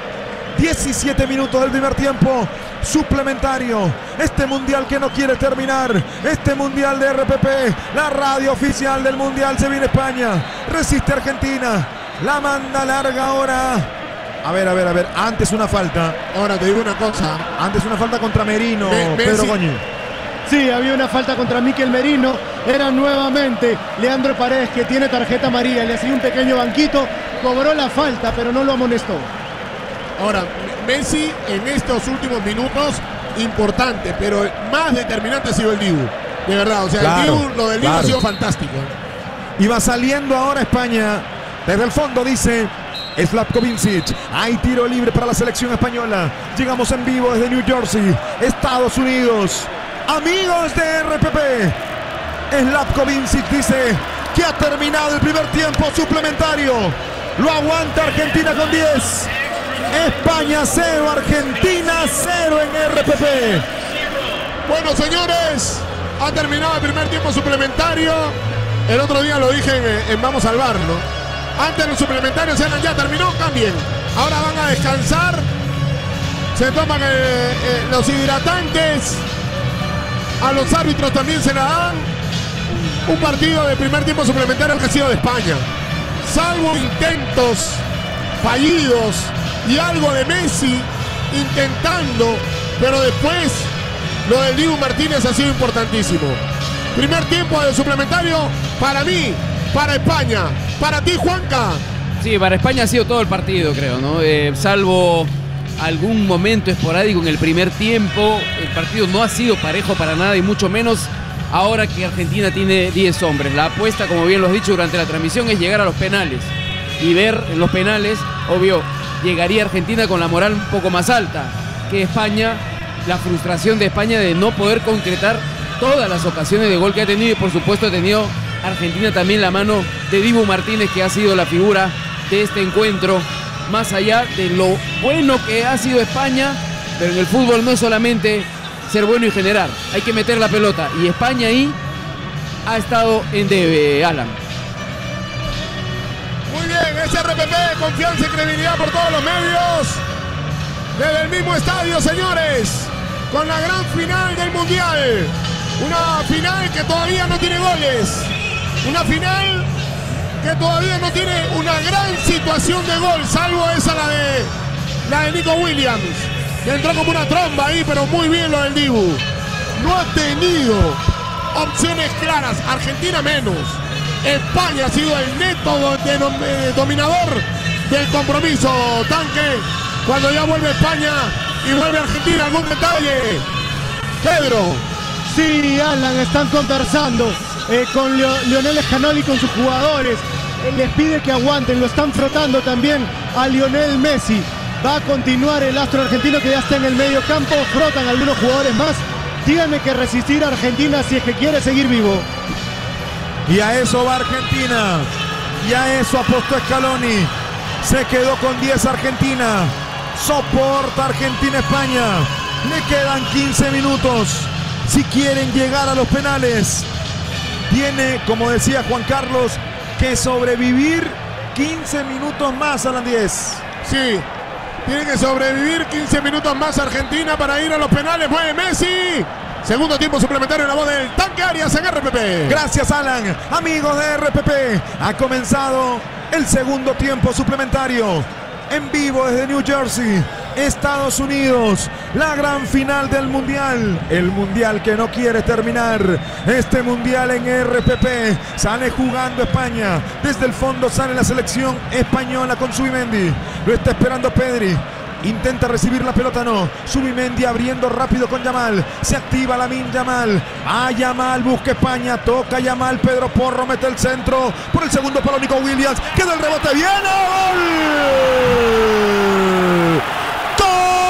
17 minutos del primer tiempo suplementario. Este mundial que no quiere terminar. Este mundial de RPP, la radio oficial del mundial. Se viene España. Resiste Argentina. La manda larga ahora. A ver. Antes una falta. Ahora te digo una cosa. Antes una falta contra Merino. Pedro Goñi. Sí, había una falta contra Mikel Merino. Era nuevamente Leandro Paredes, que tiene tarjeta amarilla. Le hacía un pequeño banquito. Cobró la falta, pero no lo amonestó. Ahora, Messi en estos últimos minutos, importante, pero más determinante ha sido el Dibu. De verdad, o sea, claro, lo del Dibu ha sido fantástico. Y va saliendo ahora España. Desde el fondo dice Slavko Vincic. Hay tiro libre para la selección española. Llegamos en vivo desde New Jersey, Estados Unidos. Amigos de RPP. Slavko Vincic dice que ha terminado el primer tiempo suplementario. Lo aguanta Argentina con 10. España 0, Argentina 0 en RPP. Bueno, señores, ha terminado el primer tiempo suplementario. El otro día lo dije en Vamos a Salvar, ¿no? Antes los suplementarios eran ya terminó, cambien. Ahora van a descansar. Se toman los hidratantes. A los árbitros también se la dan. Un partido de primer tiempo suplementario que ha sido de España. Salvo intentos fallidos y algo de Messi intentando, pero después lo del Dibu Martínez ha sido importantísimo. Primer tiempo de suplementario para mí, para España, para ti, Juanca. Sí, para España ha sido todo el partido, creo, ¿no? Salvo algún momento esporádico en el primer tiempo, el partido no ha sido parejo para nada y mucho menos ahora que Argentina tiene 10 hombres. La apuesta, como bien lo has dicho durante la transmisión, es llegar a los penales y ver en los penales, obvio, llegaría Argentina con la moral un poco más alta que España. La frustración de España de no poder concretar todas las ocasiones de gol que ha tenido, y por supuesto ha tenido Argentina también la mano de Dibu Martínez, que ha sido la figura de este encuentro, más allá de lo bueno que ha sido España. Pero en el fútbol no es solamente ser bueno y generar, hay que meter la pelota, y España ahí ha estado en debe, Alan. Es RPP, confianza y credibilidad por todos los medios. Desde el mismo estadio, señores, con la gran final del Mundial. Una final que todavía no tiene goles. Una final que todavía no tiene una gran situación de gol, salvo esa la de Nico Williams, que entró como una tromba ahí, pero muy bien lo del Dibu. No ha tenido opciones claras, Argentina menos. España ha sido el neto dominador del compromiso. Tanque, cuando ya vuelve España y vuelve Argentina, algún detalle. Pedro. Sí, Alan, están conversando con Lionel Scaloni, con sus jugadores. Les pide que aguanten, lo están frotando también a Lionel Messi. Va a continuar el astro argentino que ya está en el medio campo. Frotan algunos jugadores más. Tiene que resistir a Argentina si es que quiere seguir vivo. Y a eso va Argentina. Y a eso apostó Scaloni. Se quedó con 10 Argentina. Soporta Argentina-España. Le quedan 15 minutos. Si quieren llegar a los penales, tiene, como decía Juan Carlos, que sobrevivir 15 minutos más a las 10. Sí, tiene que sobrevivir 15 minutos más Argentina para ir a los penales. Mueve Messi. Segundo tiempo suplementario en la voz del Tanque Arias en RPP. Gracias, Alan. Amigos de RPP, ha comenzado el segundo tiempo suplementario. En vivo desde New Jersey, Estados Unidos, la gran final del Mundial. El Mundial que no quiere terminar. Este Mundial en RPP. Sale jugando España. Desde el fondo sale la selección española con Zubimendi. Lo está esperando Pedri. Intenta recibir la pelota, no. Zubimendi abriendo rápido con Yamal. Se activa Lamine Yamal. A Yamal, busca España. Toca Yamal. Pedro Porro mete el centro. Por el segundo palo Nico Williams. Queda el rebote. ¡Viene! ¡Gol!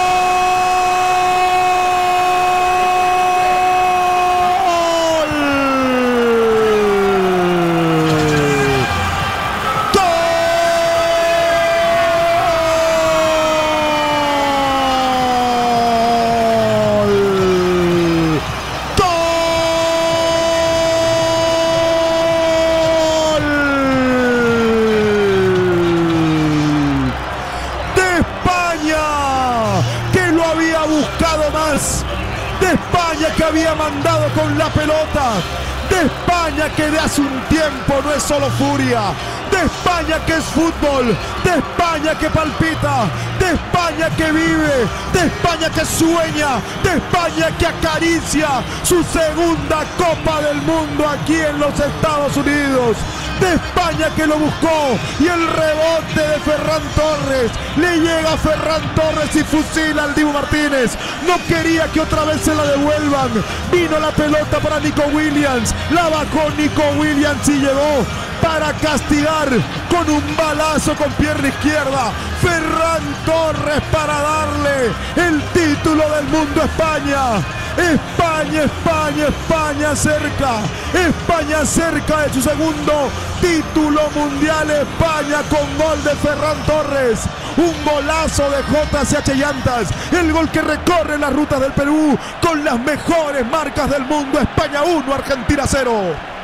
De España que había mandado con la pelota, de España que de hace un tiempo no es solo furia, de España que es fútbol, de España que palpita, de España que vive, de España que sueña, de España que acaricia su segunda Copa del Mundo aquí en los Estados Unidos, de España que lo buscó y el rebote de Ferran Torres, le llega a Ferran Torres y fusila al Dibu Martínez. No quería que otra vez se la devuelvan. Vino la pelota para Nico Williams, la bajó Nico Williams y llegó para castigar con un balazo con pierna izquierda. Ferran Torres para darle el título del mundo a España. España, España, España cerca. España cerca de su segundo título mundial. España con gol de Ferran Torres. Un golazo de JCH Llantas. El gol que recorre las rutas del Perú con las mejores marcas del mundo. España 1, Argentina 0.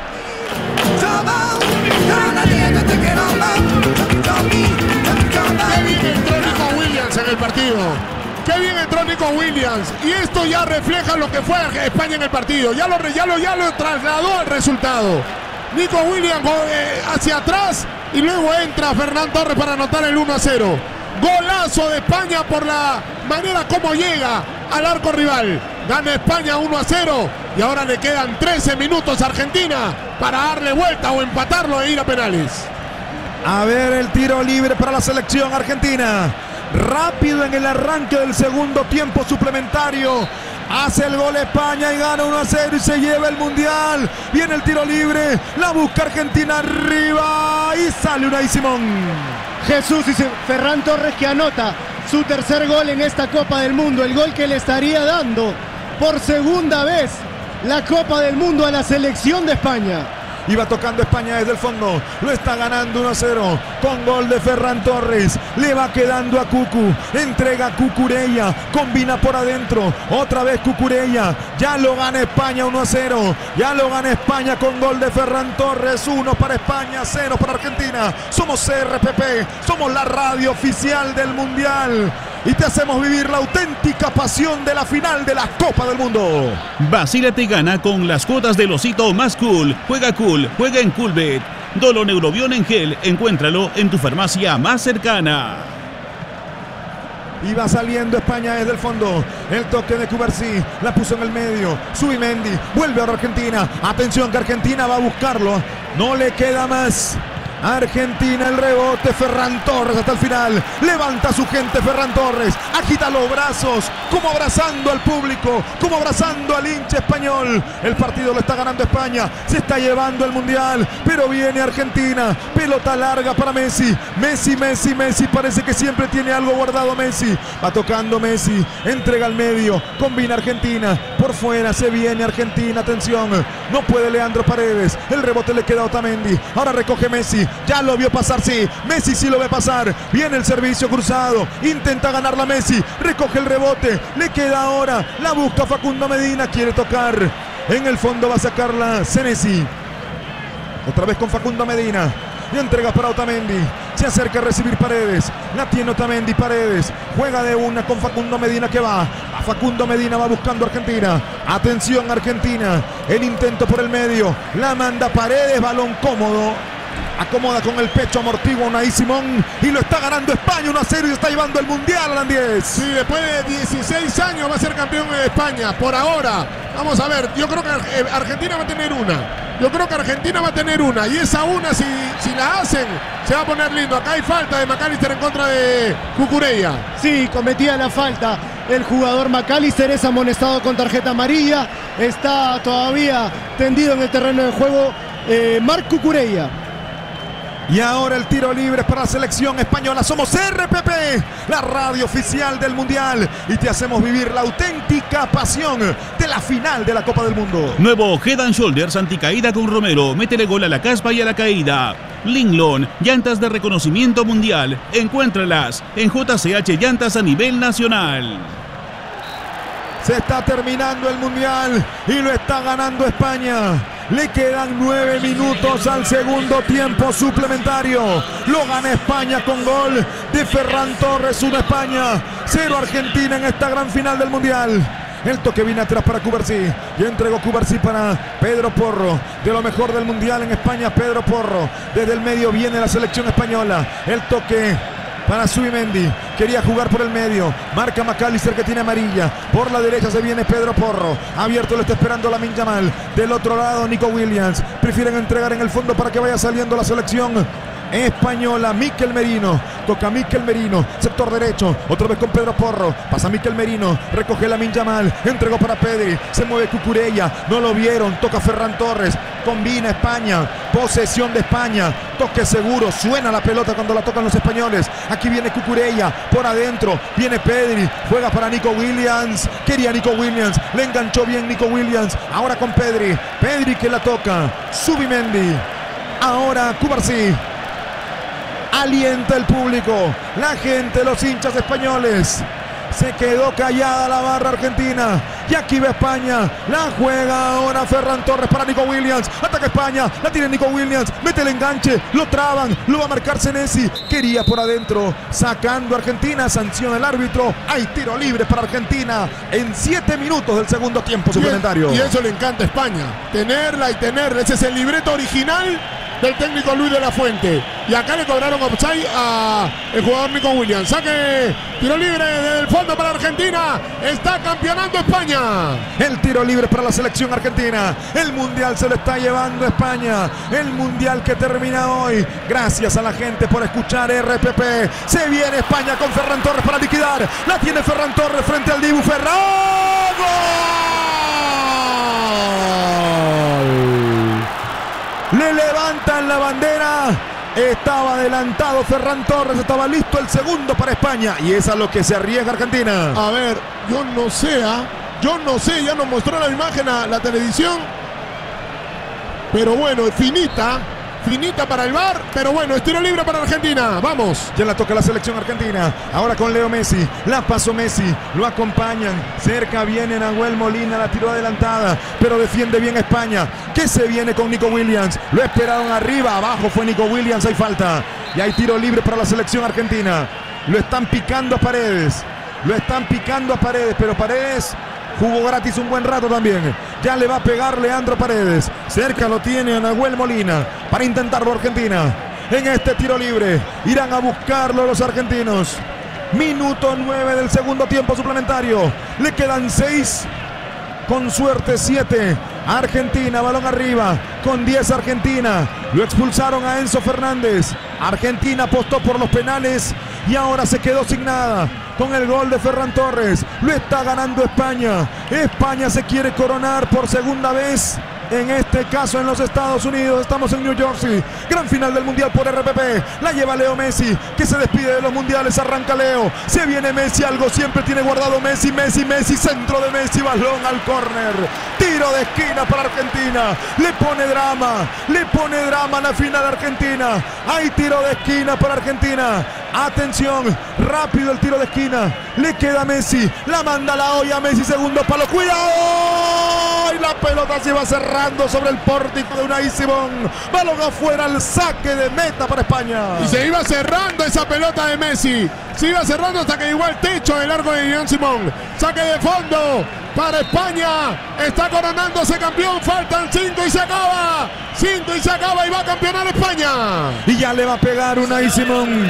Qué bien entró Nico Williams en el partido. Qué bien entró Nico Williams. Y esto ya refleja lo que fue España en el partido. Ya lo trasladó al resultado. Nico Williams hacia atrás y luego entra Ferran Torres para anotar el 1-0. Golazo de España por la manera como llega al arco rival. Gana España 1-0 y ahora le quedan 13 minutos a Argentina para darle vuelta o empatarlo e ir a penales. A ver el tiro libre para la selección argentina. Rápido en el arranque del segundo tiempo suplementario. Hace el gol España y gana 1-0 y se lleva el Mundial. Viene el tiro libre. La busca Argentina arriba y sale Unai Simón. Jesús dice Ferran Torres que anota su tercer gol en esta Copa del Mundo. El gol que le estaría dando por segunda vez la Copa del Mundo a la selección de España. Iba tocando España desde el fondo. Lo está ganando 1-0 con gol de Ferran Torres. Le va quedando a Cucu. Entrega a Cucurella. Combina por adentro. Otra vez Cucurella. Ya lo gana España 1-0. Ya lo gana España con gol de Ferran Torres. 1 para España, 0 para Argentina. Somos RPP. Somos la radio oficial del Mundial. Y te hacemos vivir la auténtica pasión de la final de la Copa del Mundo. Vacílate y gana con las cuotas del osito más cool. Juega en Coolbet. Doloneurobión en gel, encuéntralo en tu farmacia más cercana. Y va saliendo España desde el fondo. El toque de Cubarsí. La puso en el medio. Zubimendi. Vuelve ahora Argentina. Atención que Argentina va a buscarlo. No le queda más. Argentina, el rebote, Ferran Torres hasta el final, levanta a su gente Ferran Torres, agita los brazos, como abrazando al público, como abrazando al hincha español. El partido lo está ganando España, se está llevando el Mundial, pero viene Argentina, pelota larga para Messi, Messi, parece que siempre tiene algo guardado Messi, va tocando Messi, entrega al medio, combina Argentina, por fuera se viene Argentina, atención, no puede Leandro Paredes, el rebote le queda a Otamendi, ahora recoge Messi, ya lo vio pasar, sí, Messi sí lo ve pasar, viene el servicio cruzado, intenta ganarla Messi, recoge el rebote, le queda ahora, la busca Facundo Medina, quiere tocar, en el fondo va a sacarla Senesi, otra vez con Facundo Medina, y entrega para Otamendi, se acerca a recibir Paredes, la tiene Otamendi, Paredes, juega de una con Facundo Medina que va, Facundo Medina va buscando Argentina, atención Argentina, el intento por el medio, la manda Paredes, balón cómodo, acomoda con el pecho, amortigua Unai Simón y lo está ganando España 1-0 y se está llevando el Mundial, Alan 10. Sí, después de 16 años va a ser campeón de España, por ahora. Vamos a ver, yo creo que Argentina va a tener una. Yo creo que Argentina va a tener una y esa una si la hacen se va a poner lindo. Acá hay falta de McAllister en contra de Cucurella. Sí, cometía la falta el jugador McAllister, es amonestado con tarjeta amarilla, está todavía tendido en el terreno de juego Marc Cucurella. Y ahora el tiro libre para la selección española. Somos RPP, la radio oficial del Mundial. Y te hacemos vivir la auténtica pasión de la final de la Copa del Mundo. Nuevo Head and Shoulders anticaída con Romero. Métele gol a la caspa y a la caída. Linglon, llantas de reconocimiento mundial. Encuéntralas en JCH Llantas a nivel nacional. Se está terminando el Mundial y lo está ganando España. Le quedan 9 minutos al segundo tiempo suplementario. Lo gana España con gol de Ferran Torres. 1 España, 0 Argentina en esta gran final del Mundial. El toque viene atrás para Cubarsí. Y entregó Cubarsí para Pedro Porro. De lo mejor del Mundial en España, Pedro Porro. Desde el medio viene la selección española. El toque para Zubimendi, quería jugar por el medio, marca McAllister que tiene amarilla, por la derecha se viene Pedro Porro, abierto lo está esperando Lamine Yamal, del otro lado Nico Williams, prefieren entregar en el fondo para que vaya saliendo la selección española. Mikel Merino, toca Mikel Merino, sector derecho, otra vez con Pedro Porro, pasa Mikel Merino, recoge Lamine Yamal, entregó para Pedri, se mueve Cucurella, no lo vieron, toca Ferran Torres, combina España, posesión de España, toque seguro, suena la pelota cuando la tocan los españoles, aquí viene Cucurella, por adentro, viene Pedri, juega para Nico Williams, quería Nico Williams, le enganchó bien Nico Williams, ahora con Pedri, Pedri que la toca, Zubimendi, ahora Cubarsí. Alienta el público, la gente, los hinchas españoles. Se quedó callada la barra argentina. Y aquí va España. La juega ahora Ferran Torres para Nico Williams. Ataca España. La tiene Nico Williams. Mete el enganche. Lo traban. Lo va a marcar Senesi. Quería por adentro. Sacando a Argentina. Sanciona el árbitro. Hay tiro libre para Argentina en 7 minutos del segundo tiempo suplementario. Y eso le encanta a España. Tenerla y tenerla. Ese es el libreto original del técnico Luis de la Fuente. Y acá le cobraron offside a el jugador Nico Williams. Saque, tiro libre desde el fondo para Argentina. Está campeonando España. El tiro libre para la selección argentina. El Mundial se lo está llevando España. El Mundial que termina hoy. Gracias a la gente por escuchar RPP. Se viene España con Ferran Torres para liquidar. La tiene Ferran Torres frente al Dibu Ferran. ¡Gol! Le levantan la bandera. Estaba adelantado Ferran Torres, estaba listo el segundo para España. Y es a lo que se arriesga Argentina. A ver, yo no sé, ya nos mostró la imagen a la televisión. pero bueno, finita para el VAR, pero bueno, es tiro libre para Argentina. Vamos. Ya la toca la selección argentina. Ahora con Leo Messi. La pasó Messi. Lo acompañan. Cerca viene Nahuel Molina. La tiró adelantada. Pero defiende bien España. Que se viene con Nico Williams. Lo esperaron arriba. Abajo fue Nico Williams. Hay falta. Y hay tiro libre para la selección argentina. Lo están picando a Paredes. Pero Paredes jugó gratis un buen rato también. Ya le va a pegar Leandro Paredes. Cerca lo tiene a Nahuel Molina para intentarlo Argentina. En este tiro libre irán a buscarlo los argentinos. Minuto 9 del segundo tiempo suplementario. Le quedan 6. Con suerte 7. Argentina, balón arriba. Con 10 Argentina. Lo expulsaron a Enzo Fernández. Argentina apostó por los penales y ahora se quedó sin nada. Con el gol de Ferran Torres. Lo está ganando España. España se quiere coronar por segunda vez. En este caso en los Estados Unidos. Estamos en New Jersey. Gran final del Mundial por RPP. La lleva Leo Messi, que se despide de los mundiales. Arranca Leo. Se viene Messi. Algo siempre tiene guardado Messi. Messi. Centro de Messi. Balón al córner. Tiro de esquina para Argentina. Le pone drama a la final Argentina. Hay tiro de esquina para Argentina. Atención. Rápido el tiro de esquina. Le queda a Messi. La manda la olla. Messi, segundo palo. ¡Cuidado! Y la pelota se va cerrando sobre el pórtico de Unai Simón. Balón afuera, el saque de meta para España. Y se iba cerrando esa pelota de Messi. Se iba cerrando hasta que llegó al techo del arco de Unai Simón. Saque de fondo para España. Está coronándose campeón. Faltan 5 y se acaba. 5 y se acaba y va a campeonar España. Y ya le va a pegar Unai Simón.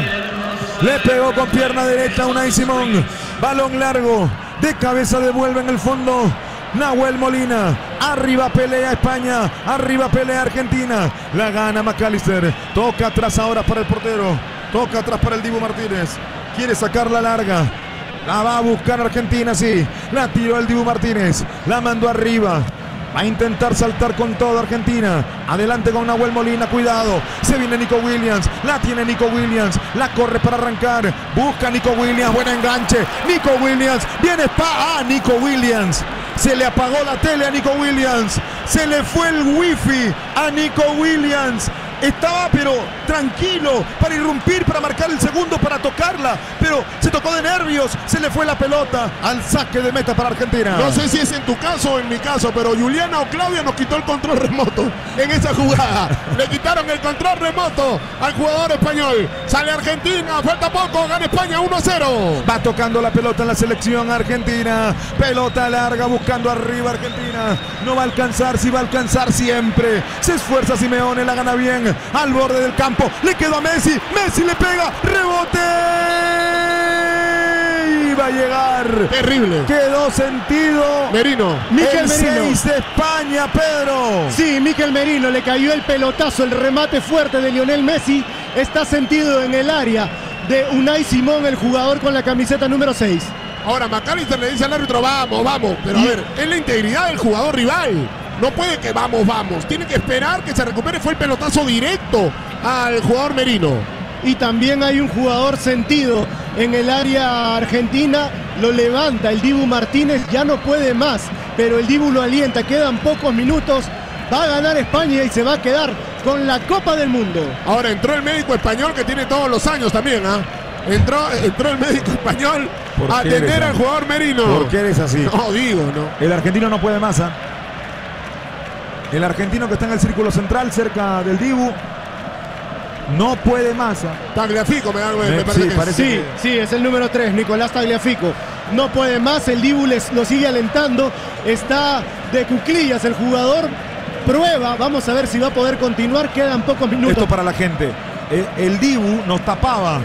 Le pegó con pierna derecha Unai Simón. Balón largo. De cabeza devuelve en el fondo Nahuel Molina. Arriba pelea España. Arriba pelea Argentina. La gana McAllister. Toca atrás ahora para el portero. Toca atrás para el Dibu Martínez. Quiere sacarla larga. La va a buscar Argentina, sí. La tiró el Dibu Martínez. La mandó arriba. Va a intentar saltar con todo Argentina. Adelante con Nahuel Molina, cuidado. Se viene Nico Williams. La tiene Nico Williams. La corre para arrancar. Busca Nico Williams. Buen enganche. Nico Williams. Viene Nico Williams. Se le apagó la tele a Nico Williams. Se le fue el wifi a Nico Williams. Estaba pero tranquilo para irrumpir, para marcar el segundo, para tocarla, pero se tocó de nervios, se le fue la pelota al saque de meta para Argentina. No sé si es en tu caso o en mi caso, pero Juliana o Claudia nos quitó el control remoto en esa jugada. Le quitaron el control remoto al jugador español. Sale Argentina, falta poco, gana España 1-0. Va tocando la pelota en la selección argentina. Pelota larga buscando arriba Argentina. No va a alcanzar, si va a alcanzar siempre. Se esfuerza Simeone, la gana bien. Al borde del campo, le quedó a Messi. Messi le pega, rebote. Iba a llegar. Terrible. Quedó sentido. Merino. Mikel el Merino. 6 de España, Pedro. Sí, Mikel Merino, le cayó el pelotazo, el remate fuerte de Lionel Messi. Está sentido en el área de Unai Simón, el jugador con la camiseta número 6. Ahora McAllister le dice al árbitro, vamos. Pero a ver, es la integridad del jugador rival. No puede que vamos. Tiene que esperar que se recupere. Fue el pelotazo directo al jugador Merino. Y también hay un jugador sentido en el área argentina. Lo levanta el Dibu Martínez. Ya no puede más. Pero el Dibu lo alienta. Quedan pocos minutos. Va a ganar España y se va a quedar con la Copa del Mundo. Ahora entró el médico español que tiene todos los años también. Entró el médico español a atender al jugador Merino. ¿Por qué eres así? No, digo, no. El argentino no puede más. El argentino que está en el círculo central, cerca del Dibu, no puede más. Tagliafico me parece que parece Sí, es el número 3, Nicolás Tagliafico. No puede más, el Dibu lo sigue alentando. Está de cuclillas el jugador. Prueba, vamos a ver si va a poder continuar. Quedan pocos minutos. Esto para la gente. El Dibu nos tapaba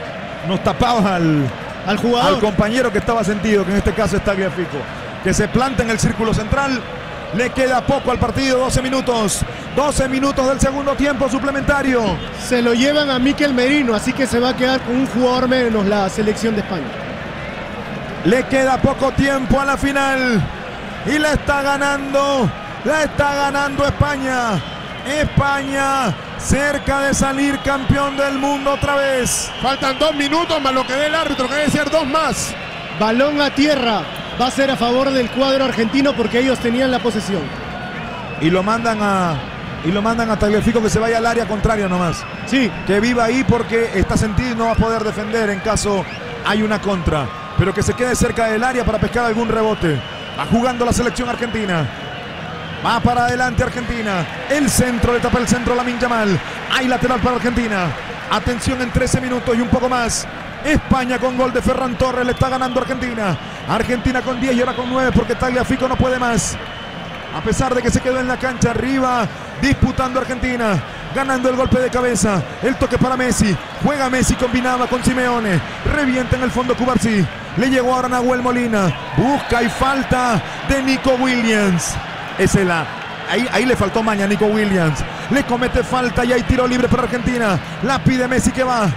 al jugador, al compañero que estaba sentido, que en este caso es Tagliafico, que se planta en el círculo central. Le queda poco al partido, 12 minutos. 12 minutos del segundo tiempo suplementario. Se lo llevan a Mikel Merino, así que se va a quedar con un jugador menos la selección de España. Le queda poco tiempo a la final. Y la está ganando España. España cerca de salir campeón del mundo otra vez. Faltan 2 minutos más lo que dé el árbitro, que debe ser 2 más. Balón a tierra. Va a ser a favor del cuadro argentino porque ellos tenían la posesión. Y lo mandan a Y lo mandan a Tagliafico que se vaya al área contraria nomás. Sí. Que viva ahí porque está sentido y no va a poder defender en caso hay una contra. Pero que se quede cerca del área para pescar algún rebote. Va jugando la selección argentina. Va para adelante Argentina. El centro, le tapa el centro Lamine Yamal. Hay lateral para Argentina. Atención en 13 minutos y un poco más. España con gol de Ferran Torres. Le está ganando Argentina. Argentina con 10 y ahora con 9 porque Tagliafico no puede más. A pesar de que se quedó en la cancha arriba, disputando Argentina, ganando el golpe de cabeza, el toque para Messi, juega Messi, combinaba con Simeone, revienta en el fondo Cubarsí, le llegó ahora Nahuel Molina, busca y falta de Nico Williams. Ahí le faltó maña a Nico Williams, le comete falta y hay tiro libre para Argentina, la pide Messi que va,